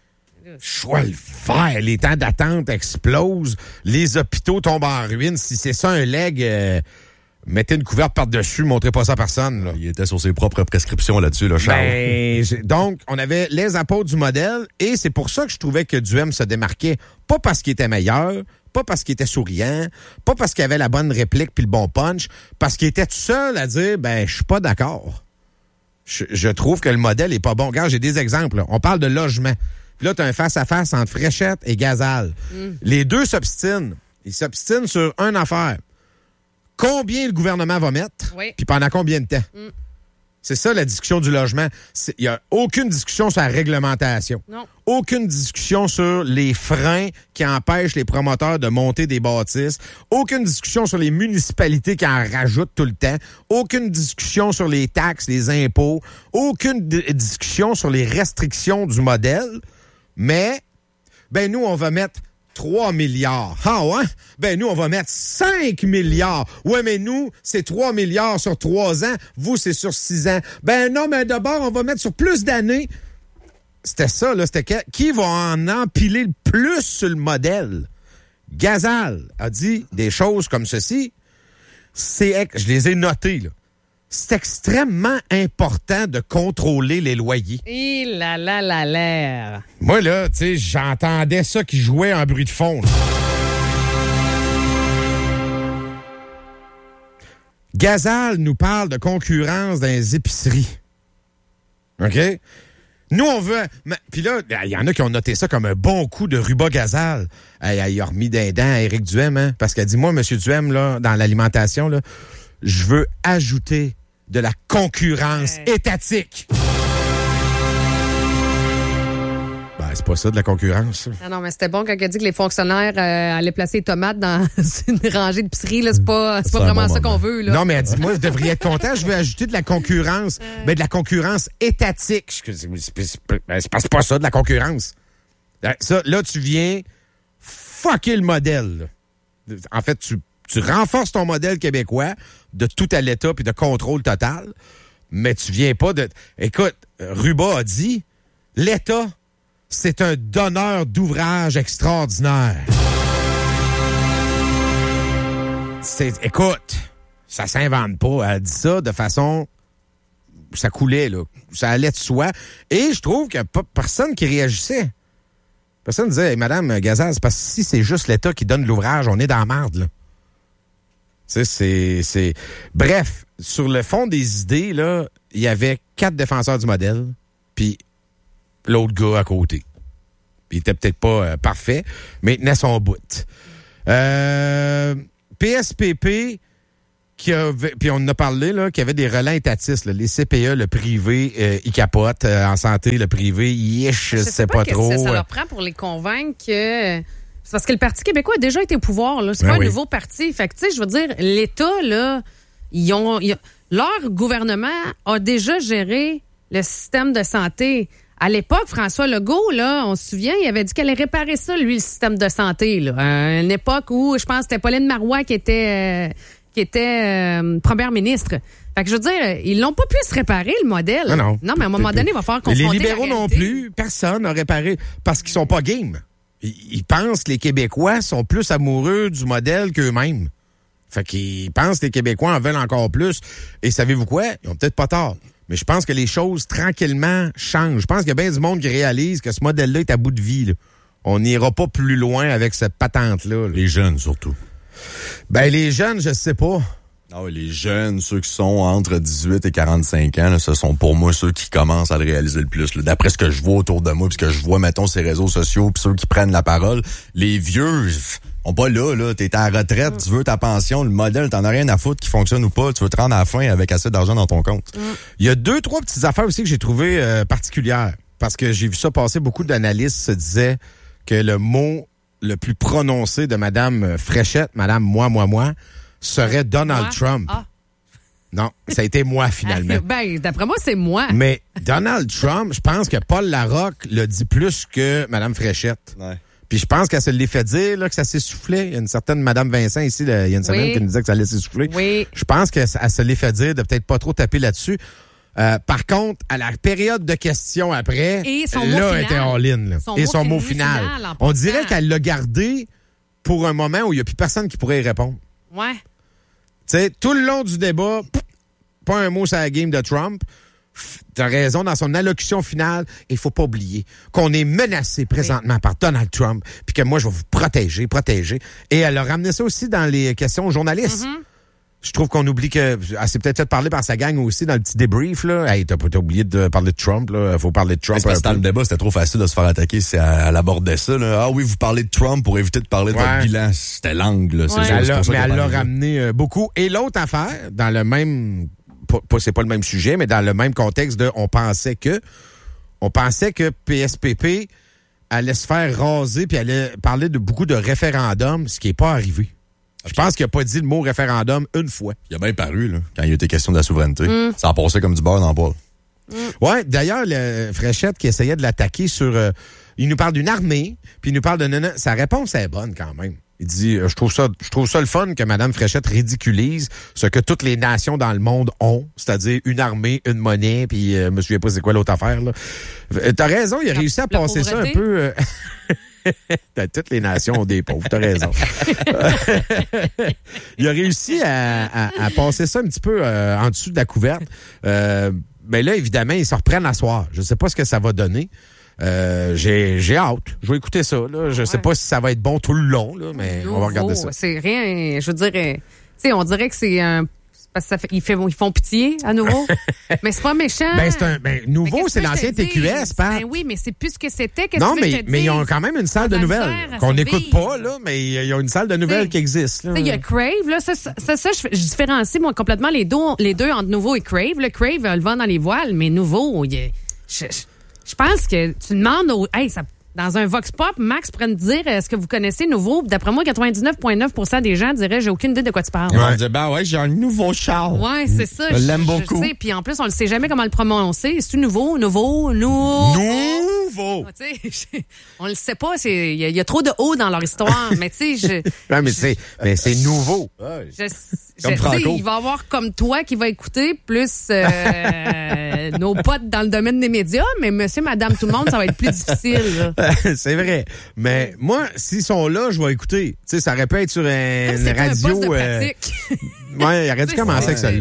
Choix le faire, les temps d'attente explosent, les hôpitaux tombent en ruine. Si c'est ça un leg, euh, mettez une couverte par-dessus, montrez pas ça à personne. Là. Il était sur ses propres prescriptions là-dessus, là, Charles. Ben, donc, on avait les apôtres du modèle et c'est pour ça que je trouvais que Duhem se démarquait. Pas parce qu'il était meilleur, pas parce qu'il était souriant, pas parce qu'il avait la bonne réplique puis le bon punch, parce qu'il était tout seul à dire, ben, je suis pas d'accord. Je, je trouve que le modèle est pas bon. Regarde, j'ai des exemples. Là. On parle de logement. Puis là, tu as un face-à-face entre Fréchette et Gazal. Mm. Les deux s'obstinent. Ils s'obstinent sur une affaire. Combien le gouvernement va mettre? Oui. Puis pendant combien de temps? Mm. C'est ça, la discussion du logement. Il n'y a aucune discussion sur la réglementation. Non. Aucune discussion sur les freins qui empêchent les promoteurs de monter des bâtisses. Aucune discussion sur les municipalités qui en rajoutent tout le temps. Aucune discussion sur les taxes, les impôts. Aucune d- discussion sur les restrictions du modèle. Mais, ben nous, on va mettre trois milliards. Ah ouais? Ben nous, on va mettre cinq milliards. Ouais, mais nous, c'est trois milliards sur trois ans. Vous, c'est sur six ans. Ben non, mais d'abord, on va mettre sur plus d'années. C'était ça, là. C'était que, qui va en empiler le plus sur le modèle? Gazal a dit des choses comme ceci. C'est, je les ai notées, là. C'est extrêmement important de contrôler les loyers. Et là là là là. Moi, là, tu sais, j'entendais ça qui jouait en bruit de fond. Là. Gazal nous parle de concurrence dans les épiceries. OK? Nous, on veut... Puis là, il y en a qui ont noté ça comme un bon coup de Ruba Gazal. Elle, elle a remis d'un dent à Éric Duhem, hein, parce qu'elle dit, moi, M. Duhem, là, dans l'alimentation, là, je veux ajouter de la concurrence ouais. étatique. Ben, c'est pas ça de la concurrence. Ah non, mais c'était bon quand elle a dit que les fonctionnaires euh, allaient placer les tomates dans une rangée d'épicerie. Là, c'est pas, c'est pas c'est vraiment bon ça qu'on veut. Là. Non, mais elle dit, moi, je devrais être content. Je veux ajouter de la concurrence. Euh... Ben, de la concurrence étatique. C'est, c'est, c'est, c'est, c'est pas ça de la concurrence. Ça, là, tu viens fucker le modèle. Là. En fait, tu Tu renforces ton modèle québécois de tout à l'État puis de contrôle total, mais tu viens pas de... Écoute, Ruba a dit, l'État, c'est un donneur d'ouvrages extraordinaire. C'est, écoute, ça s'invente pas. Elle dit ça de façon... Ça coulait, là. Ça allait de soi. Et je trouve qu'il n'y a pas personne qui réagissait. Personne disait, hey, Madame Gazal, c'est parce que si c'est juste l'État qui donne l'ouvrage, on est dans la marde, là. C'est, c'est, c'est... Bref, sur le fond des idées, là, il y avait quatre défenseurs du modèle, puis l'autre gars à côté. Il était peut-être pas euh, parfait, mais il tenait son bout. Euh, P S P P, qui avait, puis on en a parlé, là, qu'il y avait des relais étatistes. Là, les C P E, le privé, euh, ils capotent. Euh, en santé, le privé, yish, je sais pas, pas trop. Ça, ça leur prend pour les convaincre que... C'est parce que le Parti québécois a déjà été au pouvoir. Là. C'est ben pas oui. un nouveau parti. Fait que, tu sais, je veux dire, l'État, là, ils ont, ils ont... leur gouvernement a déjà géré le système de santé. À l'époque, François Legault, là, on se souvient, il avait dit qu'elle allait réparer ça, lui, le système de santé. Là. À une époque où, je pense, c'était Pauline Marois qui était, euh, qui était euh, première ministre. Fait que je veux dire, ils l'ont pas pu se réparer, le modèle. Non, non. Non, mais à un moment donné, il va falloir confronter les libéraux la non réalité. plus, personne n'a réparé, parce qu'ils sont pas game. Ils, ils pensent que les Québécois sont plus amoureux du modèle qu'eux-mêmes. Fait qu'ils pensent que les Québécois en veulent encore plus. Et savez-vous quoi? Ils ont peut-être pas tort. Mais je pense que les choses, tranquillement, changent. Je pense qu'il y a bien du monde qui réalise que ce modèle-là est à bout de vie. Là. On n'ira pas plus loin avec cette patente-là. Là. Les jeunes, surtout. Ben, les jeunes, je sais pas. Ah oui, les jeunes, ceux qui sont entre dix-huit et quarante-cinq ans, là, ce sont pour moi ceux qui commencent à le réaliser le plus. Là. D'après ce que je vois autour de moi, puis ce que je vois, mettons, ces réseaux sociaux, puis ceux qui prennent la parole, les vieux... On pas là, là, t'es à la retraite, mm. tu veux ta pension, le modèle, t'en as rien à foutre qui fonctionne ou pas, tu veux te rendre à la fin avec assez d'argent dans ton compte. Mm. Il y a deux, trois petites affaires aussi que j'ai trouvées euh, particulières, parce que j'ai vu ça passer, beaucoup d'analystes se disaient que le mot le plus prononcé de Madame Fréchette, Madame moi, moi, moi, serait Donald moi? Trump. Ah. Non, ça a été moi, finalement. Ben, d'après moi, c'est moi. Mais Donald Trump, je pense que Paul Larocque le dit plus que Madame Fréchette. Ouais. Puis je pense qu'elle se l'ait fait dire là, que ça s'essoufflait. Il y a une certaine Madame Vincent ici, là, il y a une semaine Oui. qui nous disait que ça allait s'essouffler. Oui. Je pense qu'elle se l'ait fait dire de peut-être pas trop taper là-dessus. Euh, par contre, à la période de questions après, Et son mot là, final. elle était all-in. Là. Son Et mot son fin- mot final. final, en On passant. dirait qu'elle l'a gardé pour un moment où il n'y a plus personne qui pourrait y répondre. Ouais. Tu sais, tout le long du débat, pff, pas un mot sur la game de Trump. T'as raison, dans son allocution finale, il faut pas oublier qu'on est menacé présentement oui. par Donald Trump, puis que moi, je vais vous protéger, protéger. Et elle a ramené ça aussi dans les questions aux journalistes. Mm-hmm. Je trouve qu'on oublie que... Elle s'est peut-être fait parler par sa gang aussi dans le petit débrief, là. Hey, t'as, t'as oublié de parler de Trump, là. Faut parler de Trump. Parce que dans le débat, c'était trop facile de se faire attaquer si elle, elle abordait ça, là. Ah oui, vous parlez de Trump pour éviter de parler de ouais. votre bilan. C'était l'angle, là. C'est ouais. sûr, elle c'est a, pour ça mais qu'elle elle l'a parlait. ramené euh, beaucoup. Et l'autre affaire, dans le même... Pas, pas, c'est pas le même sujet, mais dans le même contexte de on pensait que on pensait que P S P P allait se faire raser puis allait parler de beaucoup de référendums, ce qui n'est pas arrivé. Okay. Je pense qu'il n'a pas dit le mot référendum une fois. Il a bien paru, là, quand il était question de la souveraineté. Mm. Ça a passé comme du beurre dans le bol. Mm. Ouais, d'ailleurs, le Fréchette qui essayait de l'attaquer sur... Euh, il nous parle d'une armée, puis il nous parle de... Non, non, sa réponse est bonne quand même. Il dit, je trouve ça, je trouve ça le fun que Mme Fréchette ridiculise ce que toutes les nations dans le monde ont, c'est-à-dire une armée, une monnaie, puis euh, je me souviens pas c'est quoi l'autre affaire, là. T'as raison, il a la, réussi à passer ça un peu... Euh... Toutes les nations ont des pauvres, t'as raison. Il a réussi à, à, à passer ça un petit peu euh, en dessous de la couverte. Euh, mais là, évidemment, ils se reprennent à soir. Je sais pas ce que ça va donner. Euh, j'ai, j'ai hâte. Je vais écouter ça. Là. Je ouais. sais pas si ça va être bon tout le long, là, mais Nouveau, on va regarder ça. C'est rien. Je veux dire, tu sais, on dirait que c'est un. Parce que ça fait, ils, fait, ils font pitié à nouveau. Mais c'est pas méchant. Ben, c'est un, ben, nouveau, c'est l'ancien T Q S, Pat. Ben oui, mais c'est plus ce que c'était. Qu'est-ce non, que mais, mais ils ont quand même une salle de nouvelles qu'on n'écoute pas, là, mais ils ont une salle de nouvelles t'sais, qui existe. Il y a Crave, là. Ça, ça, ça, ça je, je différencie, moi, complètement les deux, les deux entre Nouveau et Crave. Le Crave, le vent dans les voiles, mais Nouveau, il est, je, je, je pense que tu demandes au. Hey, ça, dans un Vox Pop, Max pourrait me dire est-ce que vous connaissez Nouveau? D'après moi, quatre-vingt-dix-neuf virgule neuf pour cent des gens diraient j'ai aucune idée de quoi tu parles. Ils vont dire ben ouais, j'ai un nouveau char. Ouais, c'est ça. Je l'aime beaucoup. Puis en plus, on ne sait jamais comment le prononcer. C'est-tu nouveau, nouveau, nouveau? Nouveau! Tu sais, on le sait pas. Il y, y a trop de O dans leur histoire. Mais tu sais, je. Ouais, mais c'est, mais c'est nouveau. Je, je, je sais, il va y avoir comme toi qui va écouter, plus euh, nos potes dans le domaine des médias, mais monsieur, madame, tout le monde, ça va être plus difficile. Là. C'est vrai. Mais moi, s'ils sont là, je vais écouter. Tu sais, ça aurait pu être sur un, une c'est radio. Un poste de euh... pratique. Ouais, il aurait dû commencer avec celle-là.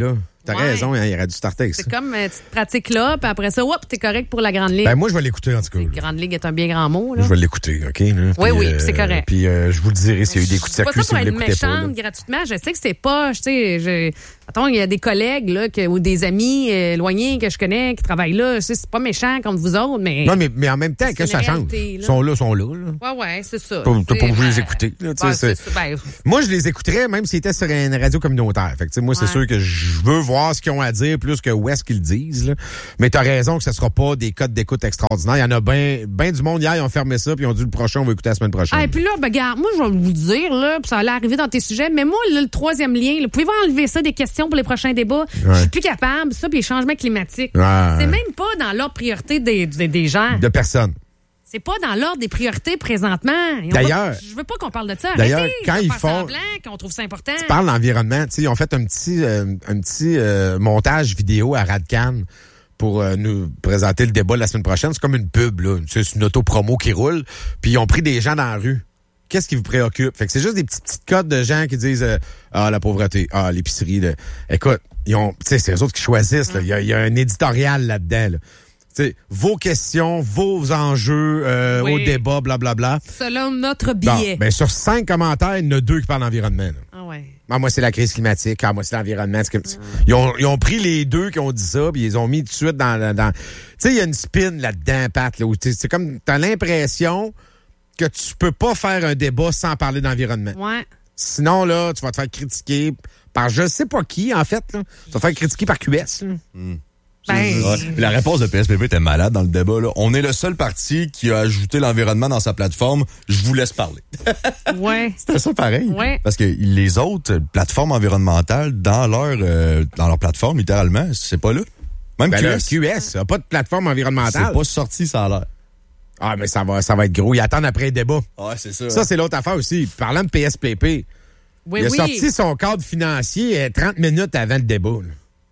T'as Ouais. raison, hein, il aurait dû starter avec ça. C'est comme, euh, tu te pratiques là, puis après ça, hop, t'es correct pour la Grande Ligue. Ben, moi, je vais l'écouter, en tout cas. La là. Grande Ligue est un bien grand mot, là. Je vais l'écouter, OK? Là. Oui, Puis, oui, euh, c'est correct. Puis euh, je vous le dirai s'il y a eu des coups de C'est pas circuit ça si pour vous être l'écoutez pas. méchante là. gratuitement. Je sais que c'est pas, tu sais, je- attends, il y a des collègues là que, ou des amis euh, éloignés que je connais qui travaillent là. Je sais, c'est pas méchant contre vous autres, mais. Non, mais, mais en même temps, C'est que ça une change. réalité, là. Ils sont là, ils sont là. là. Ouais, ouais, c'est ça. Pas- T'as pas C'est, obligé de les ben, écouter. là, tu sais, ben, c'est- c'est ça. Ben, Moi, je les écouterais même s'ils étaient sur une radio communautaire. Fait que, tu sais, moi, c'est Ouais. sûr que je veux voir ce qu'ils ont à dire plus que où est-ce qu'ils le disent. Là. Mais t'as raison que ce sera pas des codes d'écoute extraordinaires. Il y en a bien ben du monde hier, ils ont fermé ça, puis ils ont dit le prochain, on va écouter la semaine prochaine. Ah, et puis là, ben, regarde, moi, je vais vous dire, là, puis ça allait arriver dans tes sujets, mais moi, là, le troisième lien, là, pouvez-vous enlever ça des questions pour les prochains débats? Je suis plus capable, ça, puis les changements climatiques. Ouais. C'est même pas dans l'ordre priorité des, des, des gens. De personne. C'est pas dans l'ordre des priorités présentement. Et on D'ailleurs- va- je veux pas qu'on parle de ça. D'ailleurs, Arrêtez quand de ils faire font- semblant qu'on trouve ça important. Parle d'environnement. Tu sais, ils ont fait un petit, euh, un petit euh, montage vidéo à Radcan pour euh, nous présenter le débat la semaine prochaine. C'est comme une pub, là. Tu sais, c'est une auto-promo qui roule. Puis ils ont pris des gens dans la rue. Qu'est-ce qui vous préoccupe? Fait que c'est juste des petits, petites codes de gens qui disent euh, Ah, la pauvreté, ah, l'épicerie. Là. Écoute, ils ont. Tu sais, c'est eux autres qui choisissent. là. Il y a, il y a un éditorial là-dedans. Là. Tu sais, vos questions, vos enjeux euh, Oui. au débat, blablabla. Selon notre Bon, billet. ben sur cinq commentaires, il y en a deux qui parlent d'environnement. là. Ah ouais. Ah, moi, c'est la crise climatique. Ah, moi, c'est l'environnement. C'est comme- Ils, ont, ils ont pris les deux qui ont dit ça, puis ils les ont mis tout de suite dans... dans... Tu sais, il y a une spin là-dedans, Pat. Là, où t'sais, c'est comme... T'as l'impression que tu peux pas faire un débat sans parler d'environnement. Ouais. Sinon, là, tu vas te faire critiquer par je sais pas qui, en fait. Là. Tu vas te faire critiquer par Q S. là. Ben, Ouais. La réponse de P S P P était malade dans le débat. Là. On est le seul parti qui a ajouté l'environnement dans sa plateforme. Je vous laisse parler. ouais. C'était ça pareil. Ouais. Parce que les autres plateformes environnementales, dans leur euh, dans leur plateforme, littéralement, c'est pas là. Même Ben Q là, S, Q S, ça a pas de plateforme c'est environnementale. pas sorti, ça a l'air. Ah, mais ça va, ça va être gros. Ils attendent après le débat. Ouais, c'est ça. Ça, c'est l'autre affaire aussi. Parlant de P S P P, Oui, il a oui. sorti son cadre financier euh, trente minutes avant le débat. là.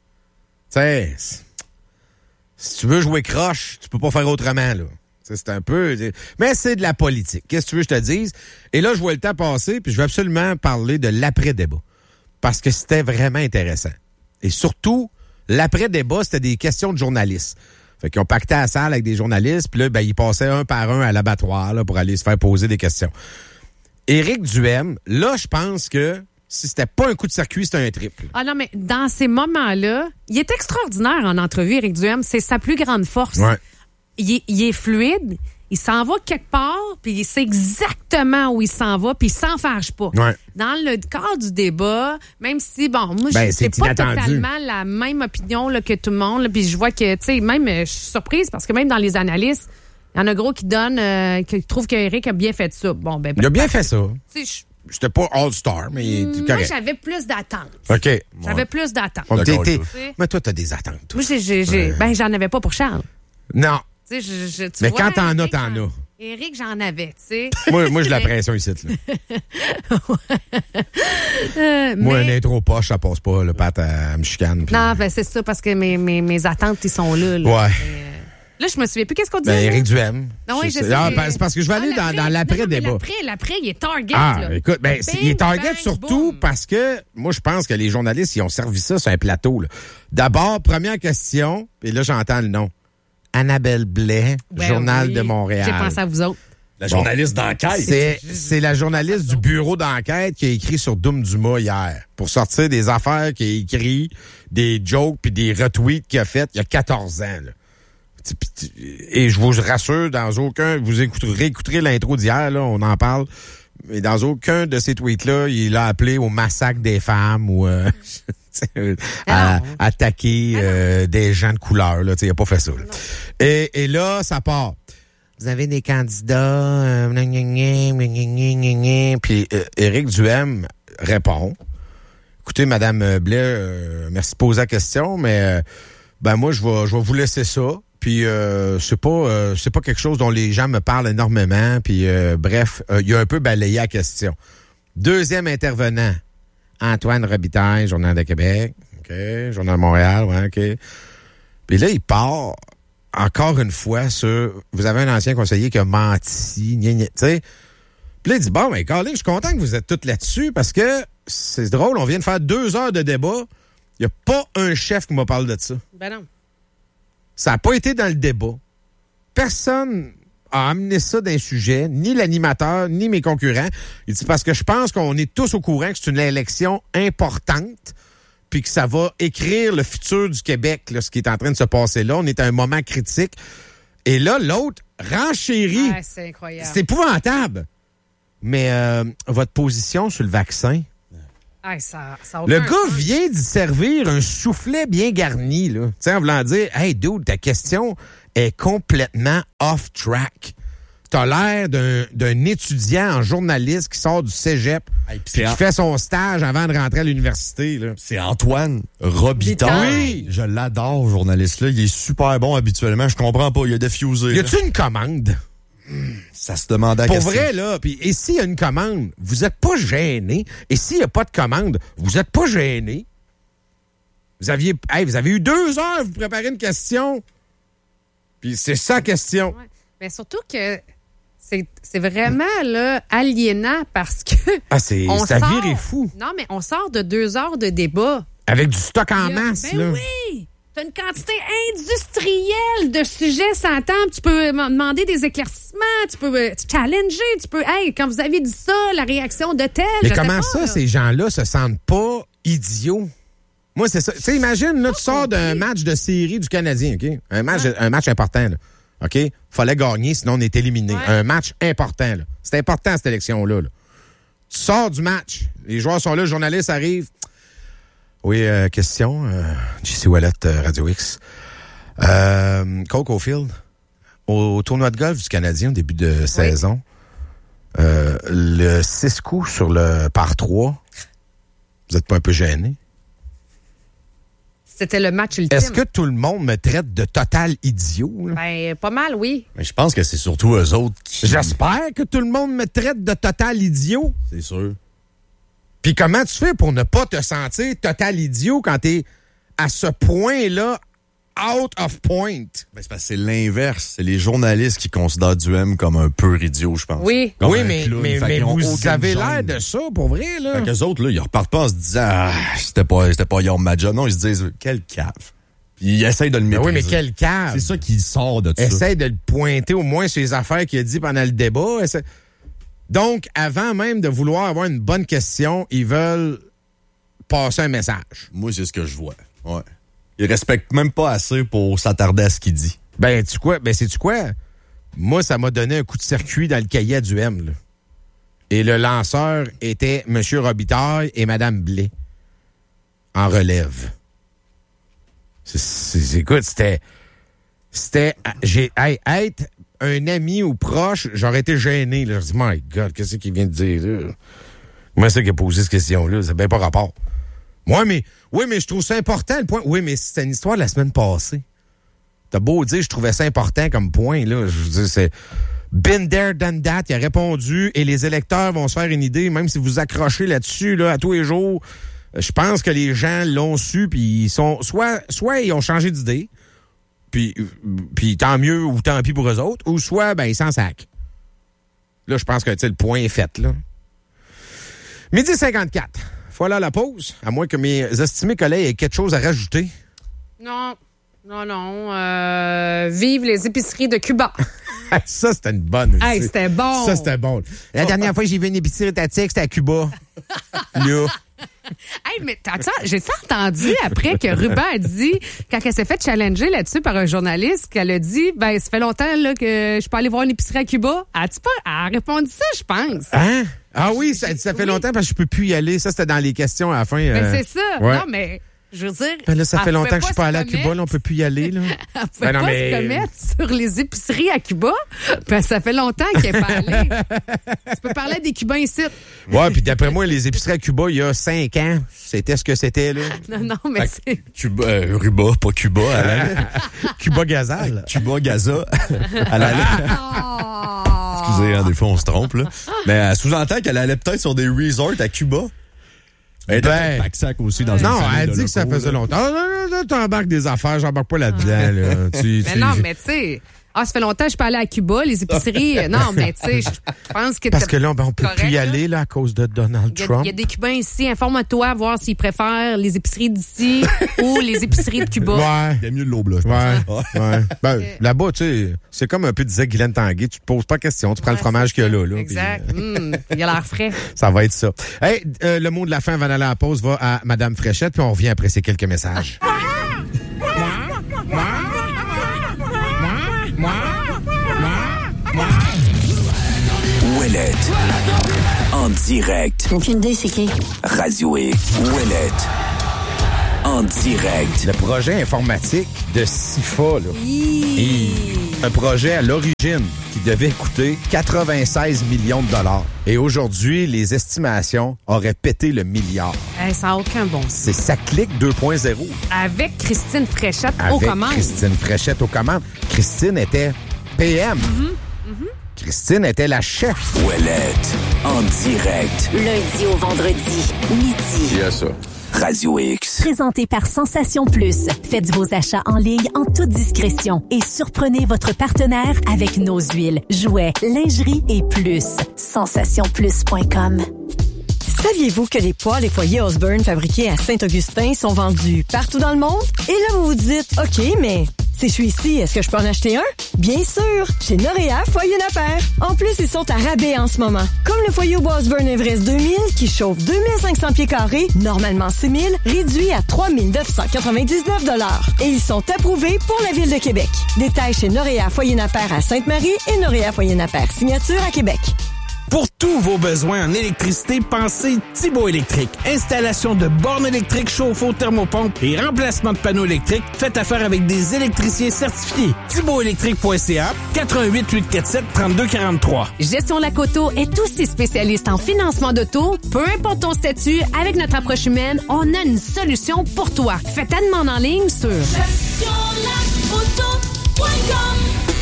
Tu sais, c'est- si tu veux jouer croche, tu peux pas faire autrement. Là. Tu sais, c'est un peu... Mais c'est de la politique. Qu'est-ce que tu veux que je te dise? Et là, je vois le temps passer, puis je vais absolument parler de l'après-débat. Parce que c'était vraiment intéressant. Et surtout, l'après-débat, c'était des questions de journalistes. Fait qu'ils ont pacté à la salle avec des journalistes, puis là, ben, ils passaient un par un à l'abattoir là, pour aller se faire poser des questions. Éric Duhem, là, je pense que si c'était pas un coup de circuit, c'était un triple. Ah non, mais dans ces moments-là, il est extraordinaire en entrevue, Éric Duhem. C'est sa plus grande force. Ouais. Il, est- il est fluide, il s'en va quelque part, puis il sait exactement où il s'en va, puis il s'en fâche pas. Ouais. Dans le cadre du débat, même si, bon, moi, Ben, je c'est c'est pas inattendu. totalement la même opinion là, que tout le monde, là, puis je vois que, tu sais, même, euh, je suis surprise parce que même dans les analystes, il y en a gros qui donnent, euh, qui trouvent qu'Éric a bien fait ça. Bon, ben, Il a bien fait ça. tu sais, J'étais pas all-star, mais il est je- moi, correct. j'avais plus d'attentes. OK. J'avais plus d'attentes. Bon, D'accord t'es- avec t'es- toi. Mais toi, t'as des attentes. Moi, j'ai, j'ai, j'ai- ben, j'en avais pas pour Charles. Non. Tu sais, je, je- tu Mais vois, quand t'en as, Éric, t'en j'en- as. Éric, j'en avais, tu sais. Moi, moi j'ai la pression ici. Là. Euh, Moi, mais- une intro poche, ça passe pas. Le Pat à me chicane. puis- Non, ben, c'est ça, parce que mes, mes, mes attentes, ils sont là. Là, Ouais. Euh, là je me souviens plus. Qu'est-ce qu'on dit? Ben, là? Éric Duhem. Non, oui, je C'est- sais. ah, ben, c'est parce que je vais aller Ah, dans, l'après. dans Non, non, mais l'après-débat. L'après, l'après, il est target. Ah, là. écoute, ben, c'est- il est Bing, target bang, surtout boom. parce que moi, je pense que les journalistes, ils ont servi ça sur un plateau. là. D'abord, première question, et là, j'entends le nom. Annabelle Blais, Ben Journal oui. de Montréal. J'ai pensé à vous autres. La Bon. journaliste d'enquête. C'est, c'est la journaliste du bureau d'enquête qui a écrit sur Doom Dumas hier pour sortir des affaires qu'il a écrit, des jokes puis des retweets qu'il a fait il y a quatorze ans. Là. Et je vous rassure, dans aucun, vous écouterez, réécouterez l'intro d'hier, là, on en parle, mais dans aucun de ces tweets-là, il a appelé au massacre des femmes ou euh, à, Ah non. attaquer euh, des gens de couleur. Là, il a pas fait ça. Là. Et, et là, ça part. Vous avez des candidats, euh, gna, gna, gna, gna, gna, gna, gna. Puis euh, Éric Duhem répond. Écoutez, Madame Blais, euh, merci de poser la question, mais euh, ben moi, je vais, je vais vous laisser ça. Puis euh, c'est pas, euh, c'est pas quelque chose dont les gens me parlent énormément. Puis euh, bref, euh, il a un peu balayé la question. Deuxième intervenant, Antoine Robitaille, Journal de Québec, ok, Journal de Montréal, ouais, ok. Puis là, il part encore une fois sur, vous avez un ancien conseiller qui a menti, gna, gna, tu sais. Puis là, il dit, bon, mais Colin, je suis content que vous êtes tous là-dessus parce que c'est drôle, on vient de faire deux heures de débat, Il n'y a pas un chef qui m'a parlé de ça. Ben non. Ça n'a pas été dans le débat. Personne a amené ça d'un sujet, ni l'animateur, ni mes concurrents. Il dit parce que je pense qu'on est tous au courant que c'est une élection importante, puis que ça va écrire le futur du Québec, là, ce qui est en train de se passer là. On est à un moment critique. Et là, l'autre renchérit. Ah, c'est incroyable. C'est épouvantable. Mais euh, votre position sur le vaccin... Ah, ça, ça a le aucun gars sens. vient d'y servir un soufflet bien garni, là. Tu sais, en voulant dire, hey, dude, ta question est complètement off-track. T'as l'air d'un, d'un étudiant en journaliste qui sort du cégep, Hey, puis qui fait son stage avant de rentrer à l'université, là. C'est Antoine Robitaille. Oui. Je l'adore, journaliste-là. Il est super bon habituellement. Je comprends pas. Il a défusé. Y a-tu une commande? Ça se demandait à Pour question. vrai, là, puis et s'il y a une commande, vous êtes pas gêné. Et s'il y a pas de commande, vous êtes pas gêné. Vous aviez, hey, vous avez eu deux heures pour préparer une question. Puis c'est ça la question. Ouais. Mais surtout que c'est, c'est vraiment là, aliénant parce que. Ah, c'est, on ça sort- vire fou. Non, mais on sort de deux heures de débat. Avec du stock en Il y a- masse, ben là. oui! T'as une quantité industrielle de sujets sans temps. Tu peux m'en demander des éclaircissements, tu peux euh, te challenger, tu peux. Hey, quand vous avez dit ça, la réaction de tel. Mais je sais comment pas, ça, là. ces gens-là se sentent pas idiots? Moi, c'est ça. Tu sais, imagine, là, tu sors d'un match de série du Canadien, OK? Un match, un match important, là. OK? Fallait gagner, sinon on est éliminé. Ouais. Un match important, là. C'est important, cette élection-là, là. Tu sors du match. Les joueurs sont là, le journaliste arrive. Oui, euh, question. Euh, J C Wallet, euh, Radio X. Euh, Cole Caulfield, au, au tournoi de golf du Canadien, au début de saison, euh, le six coups sur le par trois, vous êtes pas un peu gêné? C'était le match ultime. Est-ce que tout le monde me traite de total idiot? Là? Ben, pas mal, oui. Mais je pense que c'est surtout eux autres qui... J'espère que tout le monde me traite de total idiot. C'est sûr. Puis comment tu fais pour ne pas te sentir total idiot quand t'es à ce point-là out of point? Ben, c'est parce que c'est l'inverse. C'est les journalistes qui considèrent Duhem comme un pur idiot, je pense. Oui. Comme oui, un mais, clown. mais, Fait mais qu'ils ont vous aucune avez l'air gêne. de ça, pour vrai, là. Fait qu'eux autres, là, ils repartent pas en se disant ah, c'était pas, c'était pas Yorm Madja. Non, ils se disent quel cave. Puis ils essayent de le Mais mépriser. oui, mais quel cave. C'est ça qui sort de ça. Essaye de le pointer au moins sur les affaires qu'il a dit pendant le débat. Essaie- Donc, avant même de vouloir avoir une bonne question, ils veulent passer un message. Moi, c'est ce que je vois. Ouais. Ils respectent même pas assez pour s'attarder à ce qu'il dit. Ben, tu quoi? Ben, sais-tu quoi? Moi, ça m'a donné un coup de circuit dans le cahier à Duhem, là. Et le lanceur était M. Robitaille et Mme Blais. En relève. C'est, c'est, écoute, c'était... C'était... J'ai, hey, être un ami ou proche, j'aurais été gêné, là. Je dis, my God, qu'est-ce qu'il vient de dire, là? Comment c'est qu'il a posé cette question-là? C'est bien pas rapport. Ouais, mais, oui, mais je trouve ça important, le point. Oui, mais c'était une histoire de la semaine passée. T'as beau dire, je trouvais ça important comme point, là. Je veux dire, c'est been there, done that. Il a répondu et les électeurs vont se faire une idée, même si vous accrochez là-dessus, là, à tous les jours. Je pense que les gens l'ont su, puis ils sont, soit, soit ils ont changé d'idée, puis, puis tant mieux ou tant pis pour eux autres, ou soit, ben, ils s'en sacent. Là, je pense que, tu sais, le point est fait, là. Midi cinquante-quatre. Voilà la pause, à moins que mes estimés collègues aient quelque chose à rajouter. Non, non, non. Euh, vive les épiceries de Cuba. Ça, c'était une bonne. Hey, aussi. c'était bon. Ça, c'était bon. La dernière fois que j'ai vu une épicerie étatique, c'était à Cuba. Là. Hey, mais t'as-tu- j'ai-tu entendu après que Ruba a dit, quand elle s'est fait challenger là-dessus par un journaliste, qu'elle a dit, ben, ça fait longtemps là, que je peux aller voir une épicerie à Cuba. As-tu pas? Elle a répondu ça, je pense. Hein? Ah oui, ça, ça fait Oui. longtemps parce que je peux plus y aller. Ça, c'était dans les questions à la fin. Ben, euh, c'est ça. ouais. Non, mais je veux dire. Ben là, ça elle fait longtemps pouvait que je suis pas allé à se Cuba, commettre- là, on peut plus y aller, là. Elle pouvait Ben non, pas mais- se commettre sur les épiceries à Cuba. Ben, ça fait longtemps qu'elle n'est pas allée. Tu peux parler des Cubains ici. Ouais, puis d'après moi, les épiceries à Cuba, il y a cinq ans, c'était ce que c'était, là. Non, non, mais c'est. Cuba, euh, Ruba, pas Cuba. À la... Cuba Gazal. Cuba Gaza. À la... Oh! Excusez, hein, des fois on se trompe, là. Mais elle sous-entend qu'elle allait peut-être sur des resorts à Cuba. Elle était Ben, à Paxac aussi dans Non, une famille elle de dit que ça locaux, faisait là. longtemps. Ah, non, non, non, t'embarques des affaires, j'embarque pas là-dedans, là. Tu- Mais tu- non, je- mais tu sais, Ah, ça fait longtemps que je peux aller à Cuba, les épiceries. euh, non, mais tu sais, je pense que... Parce que là, ben, on peut correct, plus y là. aller là, à cause de Donald Il y, a, Trump. il y a des Cubains ici. Informe-toi, voir s'ils préfèrent les épiceries d'ici ou les épiceries de Cuba. Ouais. Il y a mieux de l'eau, là, je pense. Ouais, ouais. Ben, là-bas, tu sais, c'est comme un peu disait Guylaine Tanguay, tu te poses pas de questions, tu prends Ouais, le fromage qu'il y a là. là exact. puis, euh, Mmh, il a l'air frais. ça va être ça. Hey, euh, le mot de la fin avant d'aller à la pause va à Madame Fréchette, puis on revient après ces quelques messages. Ouellette. En direct. Aucune idée, c'est qui? Radio X. Ouellette. En direct. Le projet informatique de SIFA, là. Et un projet à l'origine qui devait coûter quatre-vingt-seize millions de dollars. Et aujourd'hui, les estimations auraient pété le milliard. Hey, ça n'a aucun bon sens. C'est Ça clique deux point zéro. Avec Christine Fréchette aux Avec commandes. Christine Fréchette aux commandes. Christine était P M. Mm-hmm. Mm-hmm. Christine était la chef. Ouellette. En direct. Lundi au vendredi, midi. Il y a ça. Radio X. Présenté par Sensation Plus. Faites vos achats en ligne en toute discrétion et surprenez votre partenaire avec nos huiles, jouets, lingerie et plus. sensation plus point com. Saviez-vous que les poêles et foyers Osborne fabriqués à Saint-Augustin sont vendus partout dans le monde? Et là, vous vous dites, OK, mais si je suis ici, est-ce que je peux en acheter un? Bien sûr! Chez Noréa, Foyer Napper. En plus, ils sont à rabais en ce moment. Comme le foyer au bois Osborne Everest deux mille, qui chauffe deux mille cinq cents pieds carrés, normalement six mille, réduit à trois mille neuf cent quatre-vingt-dix-neuf dollars. Et ils sont approuvés pour la Ville de Québec. Détails chez Noréa Foyer Napper à Sainte-Marie et Noréa Foyer Napper Signature à Québec. Pour tous vos besoins en électricité, pensez Thibaut Électrique. Installation de bornes électriques, chauffe-eau, thermopompe et remplacement de panneaux électriques. Faites affaire avec des électriciens certifiés. thibaut électrique point c a, quatre un huit, huit quatre sept, trois deux quatre trois. Gestion Lacoto est aussi spécialiste en financement d'auto. Peu importe ton statut, avec notre approche humaine, on a une solution pour toi. Fais ta demande en ligne sur gestion lacoto point com.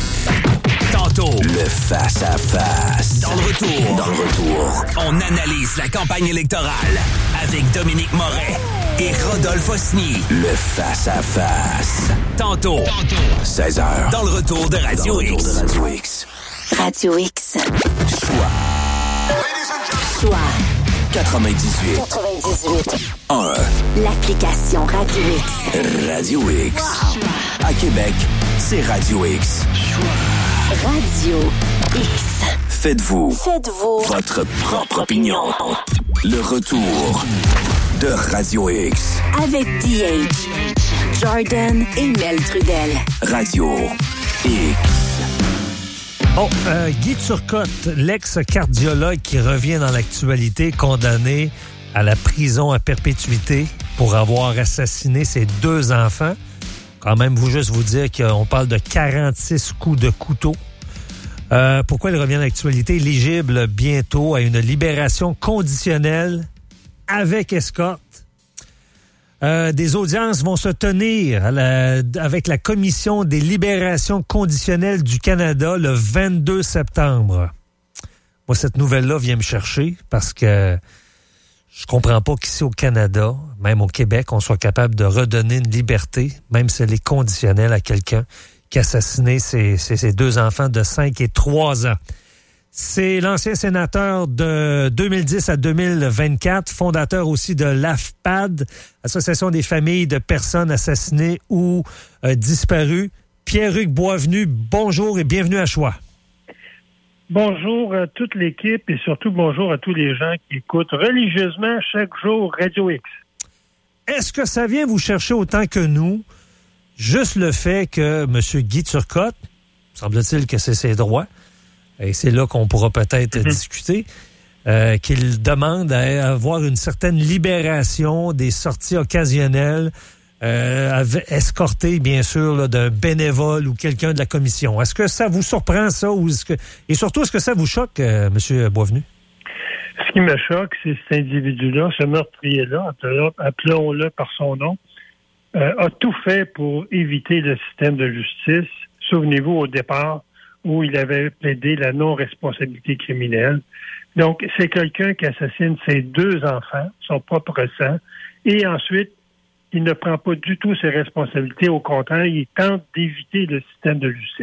Tantôt, le face-à-face. Dans le retour. Dans le retour. On analyse la campagne électorale avec Dominique Moret et Rodolphe Osny. Le face-à-face. Tantôt. Tantôt. seize heures. Dans le retour de Radio X. De Radio X. Radio X. Choix. Choix. quatre-vingt-dix-huit. quatre-vingt-dix-huit. un. L'application Radio X. Radio X. Wow. À Québec, c'est Radio X. Radio X. Faites-vous. Faites-vous. Votre propre opinion. Le retour de Radio X. Avec D H, Jordan et Mel Trudel. Radio X. Bon, euh, Guy Turcotte, l'ex-cardiologue qui revient dans l'actualité, condamné à la prison à perpétuité pour avoir assassiné ses deux enfants. Quand même, vous juste vous dire qu'on parle de quarante-six coups de couteau. Euh, pourquoi il revient dans l'actualité? Éligible bientôt à une libération conditionnelle avec escorte. Euh, des audiences vont se tenir à la, avec la Commission des libérations conditionnelles du Canada le vingt-deux septembre. Moi, cette nouvelle-là vient me chercher parce que je comprends pas qu'ici au Canada, même au Québec, on soit capable de redonner une liberté, même si elle est conditionnelle à quelqu'un qui a assassiné ses, ses, ses deux enfants de cinq et trois ans. C'est l'ancien sénateur de deux mille dix à deux mille vingt-quatre, fondateur aussi de l'A F P A D, Association des familles de personnes assassinées ou euh, disparues. Pierre-Hugues Boisvenu, bonjour et bienvenue à Choix. Bonjour à toute l'équipe et surtout bonjour à tous les gens qui écoutent religieusement chaque jour Radio X. Est-ce que ça vient vous chercher autant que nous, juste le fait que M. Guy Turcotte, semble-t-il que c'est ses droits, et c'est là qu'on pourra peut-être mm-hmm. discuter, euh, qu'il demande à avoir une certaine libération des sorties occasionnelles, euh, escortées, bien sûr, là, d'un bénévole ou quelqu'un de la commission. Est-ce que ça vous surprend, ça? Ou est-ce que... Et surtout, est-ce que ça vous choque, euh, M. Boisvenu? Ce qui me choque, c'est cet individu-là, ce meurtrier-là, appelons-le par son nom, euh, a tout fait pour éviter le système de justice. Souvenez-vous, au départ, où il avait plaidé la non-responsabilité criminelle. Donc, c'est quelqu'un qui assassine ses deux enfants, son propre sang, et ensuite, il ne prend pas du tout ses responsabilités. Au contraire, il tente d'éviter le système de justice.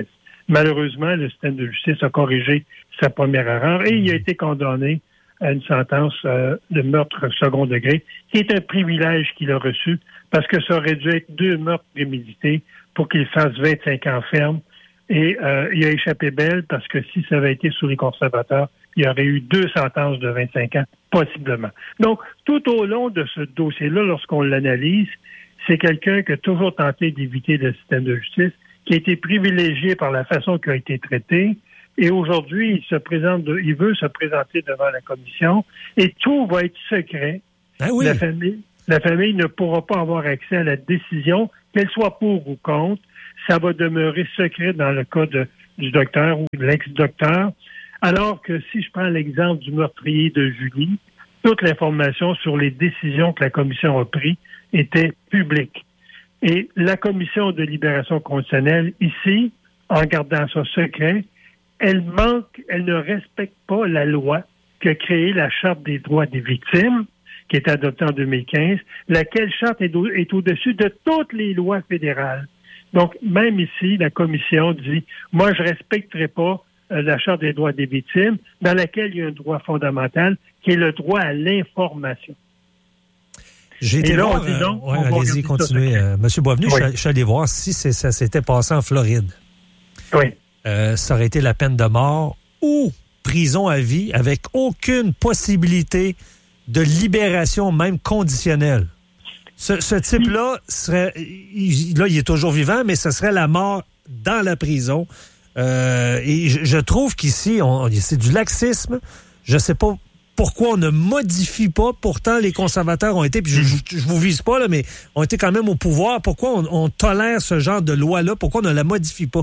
Malheureusement, le système de justice a corrigé sa première erreur et il a été condamné à une sentence euh, de meurtre second degré, qui est un privilège qu'il a reçu parce que ça aurait dû être deux meurtres prémédités pour qu'il fasse vingt-cinq ans ferme. Et euh, il a échappé belle parce que si ça avait été sous les conservateurs, il y aurait eu deux sentences de vingt-cinq ans, possiblement. Donc, tout au long de ce dossier-là, lorsqu'on l'analyse, c'est quelqu'un qui a toujours tenté d'éviter le système de justice, qui a été privilégié par la façon qu'il a été traité. Et aujourd'hui, il se présente, de, il veut se présenter devant la commission et tout va être secret. Ah oui. La famille, la famille ne pourra pas avoir accès à la décision, qu'elle soit pour ou contre. Ça va demeurer secret dans le cas de, du docteur ou de l'ex-docteur. Alors que si je prends l'exemple du meurtrier de Julie, toute l'information sur les décisions que la commission a prises était publique. Et la commission de libération conditionnelle, ici, en gardant ça secret, elle manque, elle ne respecte pas la loi qui a créé la Charte des droits des victimes, qui est adoptée en deux mille quinze, laquelle charte est, au, est au-dessus de toutes les lois fédérales. Donc, même ici, la commission dit, moi, je respecterai pas euh, la Charte des droits des victimes, dans laquelle il y a un droit fondamental, qui est le droit à l'information. J'ai été là, voir, on dit non, euh, ouais, on allez-y, continuez. Euh, Monsieur Boisvenu, oui. je, je suis allé voir si c'est, ça s'était passé en Floride. Oui. Euh, ça aurait été la peine de mort ou prison à vie avec aucune possibilité de libération, même conditionnelle. Ce, ce type-là serait, il, là, il est toujours vivant, mais ce serait la mort dans la prison. Euh, et je, je trouve qu'ici, on, c'est du laxisme. Je sais pas pourquoi on ne modifie pas. Pourtant, les conservateurs ont été, puis je, je, je vous vise pas, là, mais ont été quand même au pouvoir. Pourquoi on, on tolère ce genre de loi-là? Pourquoi on ne la modifie pas?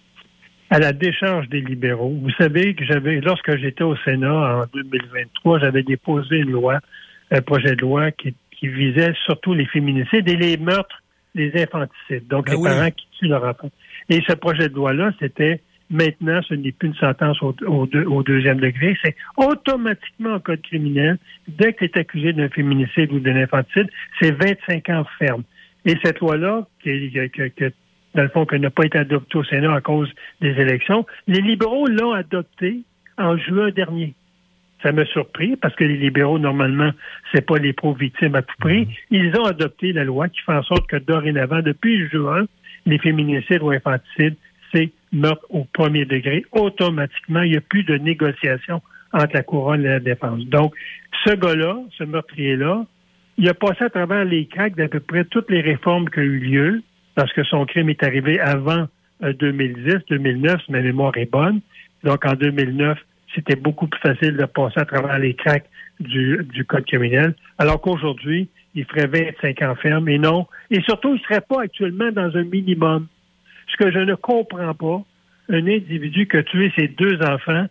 À la décharge des libéraux. Vous savez que j'avais, lorsque j'étais au Sénat en deux mille vingt-trois, j'avais déposé une loi, un projet de loi qui, qui visait surtout les féminicides et les meurtres, les infanticides. Donc, ben les oui. parents qui tuent leur enfant. Et ce projet de loi-là, c'était maintenant, ce n'est plus une sentence au, au, deux, au deuxième degré, c'est automatiquement un code criminel. Dès que tu es accusé d'un féminicide ou d'un infanticide, c'est vingt-cinq ans ferme. Et cette loi-là, qui, qui, qui, qui dans le fond, qui n'a pas été adoptée au Sénat à cause des élections, les libéraux l'ont adoptée en juin dernier. Ça m'a surpris, parce que les libéraux, normalement, c'est pas les pro-victimes à tout prix. Ils ont adopté la loi qui fait en sorte que dorénavant, depuis juin, les féminicides ou infanticides, c'est meurtre au premier degré. Automatiquement, il n'y a plus de négociation entre la couronne et la défense. Donc, ce gars-là, ce meurtrier-là, il a passé à travers les craques d'à peu près toutes les réformes qui ont eu lieu, parce que son crime est arrivé avant euh, deux mille dix, deux mille neuf, si ma mémoire est bonne. Donc, en deux mille neuf, c'était beaucoup plus facile de passer à travers les cracks du, du code criminel, alors qu'aujourd'hui, il ferait vingt-cinq ans ferme, et non. Et surtout, il ne serait pas actuellement dans un minimum. Ce que je ne comprends pas, un individu qui a tué ses deux enfants,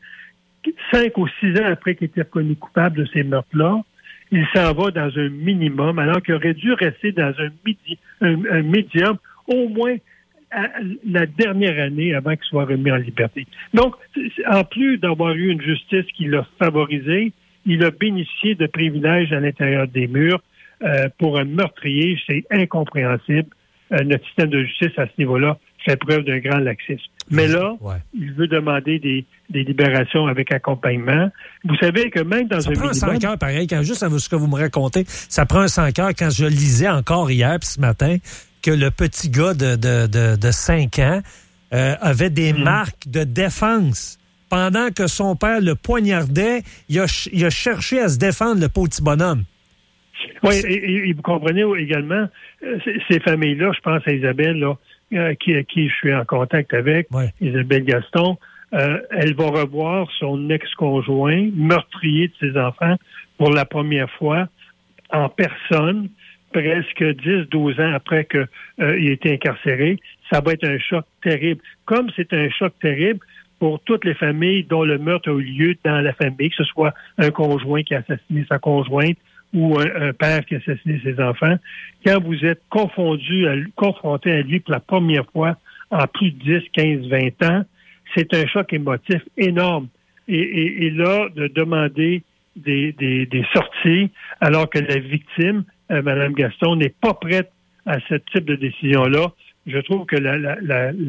cinq ou six ans après qu'il était reconnu coupable de ces meurtres-là, il s'en va dans un minimum, alors qu'il aurait dû rester dans un, midi, un, un médium, au moins à la dernière année avant qu'il soit remis en liberté. Donc, en plus d'avoir eu une justice qui l'a favorisé, il a bénéficié de privilèges à l'intérieur des murs. Euh, pour un meurtrier, c'est incompréhensible. Euh, notre système de justice, à ce niveau-là, fait preuve d'un grand laxisme. Mais là, ouais. il veut demander des, des libérations avec accompagnement. Vous savez que même dans ça un prend minimum... un cinq heures, pareil, quand, juste à ce que vous me racontez, ça prend un cinq heures quand je lisais encore hier puis ce matin que le petit gars de, de, de, de cinq ans euh, avait des mmh. marques de défense. Pendant que son père le poignardait, il a, il a cherché à se défendre, le petit bonhomme. Oui, et, et vous comprenez également, euh, ces familles-là, je pense à Isabelle, là, euh, qui, à qui je suis en contact avec, ouais. Isabelle Gaston, euh, elle va revoir son ex-conjoint, meurtrier de ses enfants, pour la première fois, en personne, presque dix douze ans après qu'il euh, ait été incarcéré. Ça va être un choc terrible. Comme c'est un choc terrible pour toutes les familles dont le meurtre a eu lieu dans la famille, que ce soit un conjoint qui a assassiné sa conjointe, ou un, un père qui a assassiné ses enfants, quand vous êtes confondu, à, confronté à lui pour la première fois en plus de dix, quinze, vingt ans, c'est un choc émotif énorme. Et, et, et là, de demander des, des, des sorties, alors que la victime, euh, Mme Gaston, n'est pas prête à ce type de décision-là, je trouve que la, la, la, la,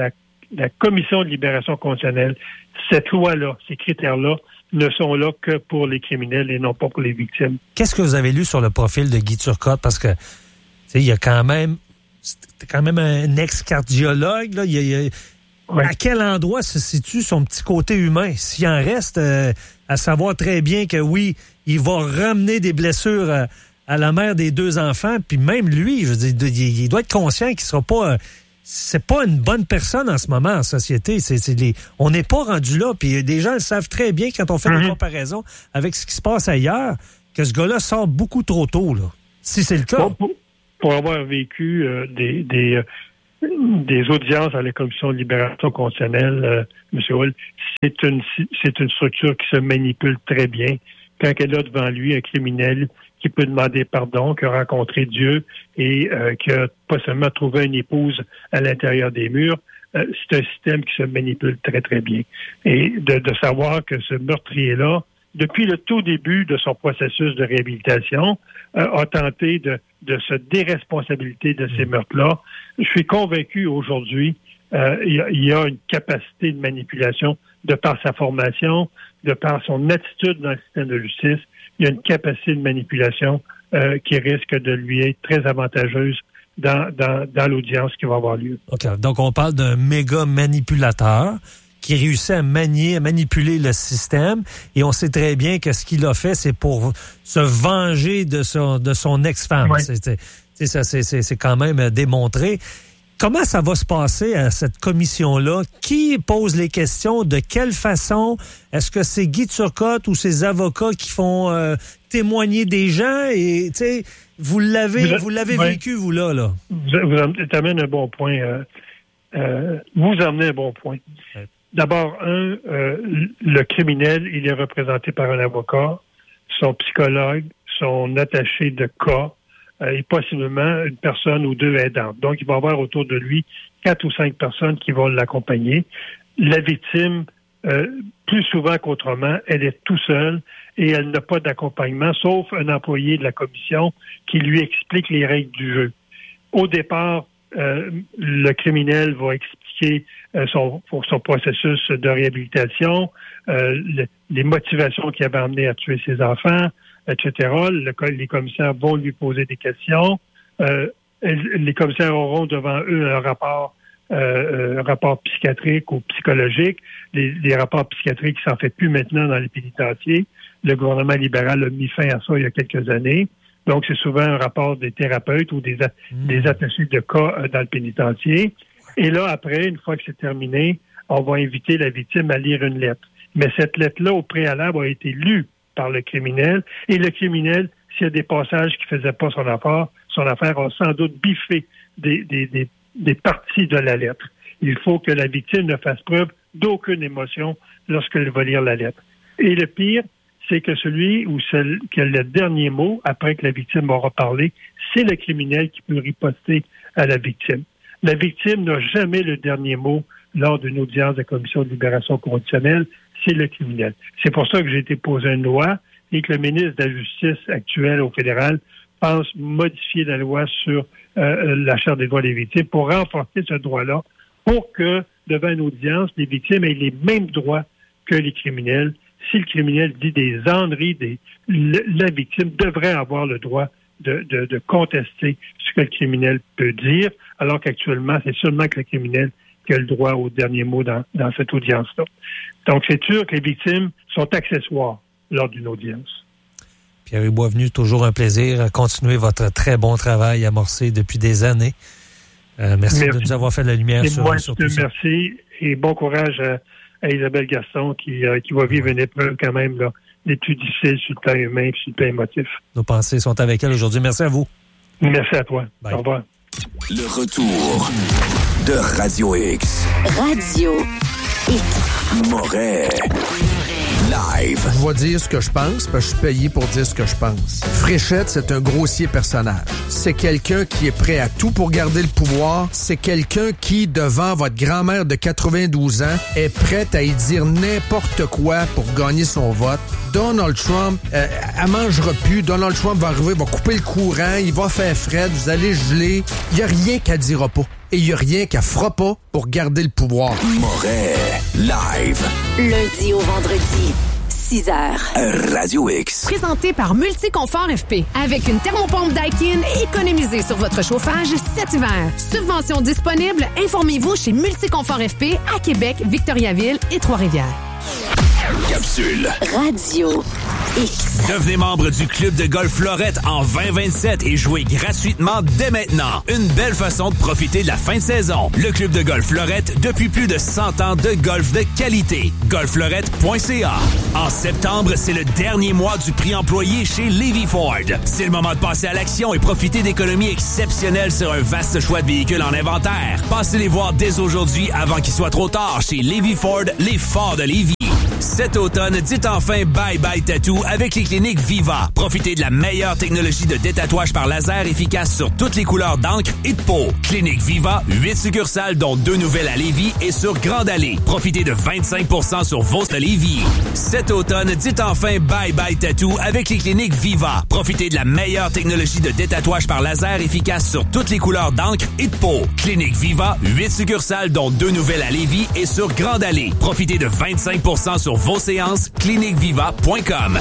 la Commission de libération conditionnelle, cette loi-là, ces critères-là, ne sont là que pour les criminels et non pas pour les victimes. Qu'est-ce que vous avez lu sur le profil de Guy Turcotte? Parce que, tu sais, il y a quand même, c'est quand même un ex-cardiologue, là. Il y a, il y a, ouais. À quel endroit se situe son petit côté humain? S'il en reste, euh, à savoir très bien que oui, il va ramener des blessures à, à la mère des deux enfants, puis même lui, je veux dire, il, il doit être conscient qu'il sera pas... Euh, c'est pas une bonne personne en ce moment en société. C'est, c'est les, on n'est pas rendu là. Puis des gens le savent très bien quand on fait mm-hmm. des comparaisons avec ce qui se passe ailleurs, que ce gars-là sort beaucoup trop tôt, là. Si c'est le cas. Pour, pour, pour avoir vécu euh, des, des, euh, des audiences à la Commission de libération conditionnelle, euh, M. Hull, c'est une, c'est une structure qui se manipule très bien. Quand elle a devant lui un criminel qui peut demander pardon, qui a rencontré Dieu et euh, qui a pas seulement trouvé une épouse à l'intérieur des murs, euh, c'est un système qui se manipule très, très bien. Et de, de savoir que ce meurtrier-là, depuis le tout début de son processus de réhabilitation, euh, a tenté de, de se déresponsabiliser de ces meurtres-là. Je suis convaincu aujourd'hui euh, il, il y a une capacité de manipulation de par sa formation, de par son attitude dans le système de justice. Il y a une capacité de manipulation euh, qui risque de lui être très avantageuse dans, dans, dans l'audience qui va avoir lieu. OK. Donc, on parle d'un méga manipulateur qui réussit à manier, à manipuler le système. Et on sait très bien que ce qu'il a fait, c'est pour se venger de son, de son ex-femme. Ouais. C'est, c'est, c'est, c'est, c'est, c'est quand même démontré. Comment ça va se passer à cette commission-là? Qui pose les questions? De quelle façon? Est-ce que c'est Guy Turcotte ou ses avocats qui font euh, témoigner des gens? Et, tu sais, vous l'avez, vous, vous l'avez ouais. vécu, vous, là, là. Vous, vous amènez un bon point. Euh, euh, vous amenez un bon point. Ouais. D'abord, un, euh, le criminel, il est représenté par un avocat, son psychologue, son attaché de cas, Euh, et possiblement une personne ou deux aidantes. Donc, il va y avoir autour de lui quatre ou cinq personnes qui vont l'accompagner. La victime, euh, plus souvent qu'autrement, elle est tout seule et elle n'a pas d'accompagnement, sauf un employé de la commission qui lui explique les règles du jeu. Au départ, euh, le criminel va expliquer euh, son, pour son processus de réhabilitation, euh, le, les motivations qui avaient amené à tuer ses enfants, et cetera. Le, les commissaires vont lui poser des questions. Euh, les commissaires auront devant eux un rapport, euh, un rapport psychiatrique ou psychologique. Les, les rapports psychiatriques, ça n'en fait plus maintenant dans les pénitenciers. Le gouvernement libéral a mis fin à ça il y a quelques années. Donc, c'est souvent un rapport des thérapeutes ou des, mmh. des attachés de cas euh, dans le pénitencier. Et là, après, une fois que c'est terminé, on va inviter la victime à lire une lettre. Mais cette lettre-là, au préalable, a été lue par le criminel. Et le criminel, s'il y a des passages qui ne faisaient pas son affaire, son affaire a sans doute biffé des, des, des, des parties de la lettre. Il faut que la victime ne fasse preuve d'aucune émotion lorsqu'elle va lire la lettre. Et le pire, c'est que celui ou celle qui a le dernier mot, après que la victime aura parlé, c'est le criminel qui peut riposter à la victime. La victime n'a jamais le dernier mot lors d'une audience de commission de libération conditionnelle, c'est le criminel. C'est pour ça que j'ai été posé une loi et que le ministre de la Justice actuel au fédéral pense modifier la loi sur euh, la Charte des droits des victimes pour renforcer ce droit-là, pour que, devant une audience, les victimes aient les mêmes droits que les criminels. Si le criminel dit des âneries, des, le, la victime devrait avoir le droit de, de, de contester ce que le criminel peut dire, alors qu'actuellement, c'est seulement que le criminel qui a le droit au dernier mot dans, dans cette audience-là. Donc, c'est sûr que les victimes sont accessoires lors d'une audience. Pierre Boisvenu, toujours un plaisir à continuer votre très bon travail amorcé depuis des années. Euh, merci, merci de nous avoir fait la lumière et sur, moi, sur tout ça. Merci et bon courage à, à Isabelle Gaston qui, euh, qui va vivre une épreuve quand même là, des plus difficiles sur le plan humain et sur le plan émotif. Nos pensées sont avec elle aujourd'hui. Merci à vous. Merci à toi. Bye. Au revoir. Le retour de Radio X. Radio X. Moret. Live. Je vais dire ce que je pense, parce que je suis payé pour dire ce que je pense. Fréchette, c'est un grossier personnage. C'est quelqu'un qui est prêt à tout pour garder le pouvoir. C'est quelqu'un qui, devant votre grand-mère de quatre-vingt-douze ans, est prête à y dire n'importe quoi pour gagner son vote. Donald Trump, euh, elle mangera plus. Donald Trump va arriver, va couper le courant, il va faire fret, vous allez geler. Il n'y a rien qu'elle dira pas. et il n'y a rien qu'elle fera pas pour garder le pouvoir. Moret, live. Lundi au vendredi, six heures. Radio X. Présenté par Multiconfort F P. Avec une thermopompe Daikin, économisez sur votre chauffage cet hiver. Subvention disponible, informez-vous chez Multiconfort F P à Québec, Victoriaville et Trois-Rivières. Capsule. Radio X. Devenez membre du Club de golf Lorette en vingt vingt-sept et jouez gratuitement dès maintenant. Une belle façon de profiter de la fin de saison. Le Club de golf Lorette, depuis plus de cent ans de golf de qualité. golf lorette point c a. En septembre, c'est le dernier mois du prix employé chez Levy Ford. C'est le moment de passer à l'action et profiter d'économies exceptionnelles sur un vaste choix de véhicules en inventaire. Passez les voir dès aujourd'hui avant qu'il soit trop tard chez Levy Ford, les Fords de Lévis. Cet automne, dites enfin bye-bye tattoo avec les cliniques Viva. Profitez de la meilleure technologie de détatouage par laser efficace sur toutes les couleurs d'encre et de peau. Clinique Viva, huit succursales dont deux nouvelles à Lévis et sur Grande Allée. Profitez de vingt-cinq pour cent sur vos de Lévis. Cet automne, dites enfin bye-bye tattoo avec les cliniques Viva. Profitez de la meilleure technologie de détatouage par laser efficace sur toutes les couleurs d'encre et de peau. Clinique Viva, huit succursales dont deux nouvelles à Lévis et sur Grande Allée. Profitez de vingt-cinq pour cent sur vos séances, clinique viva point com.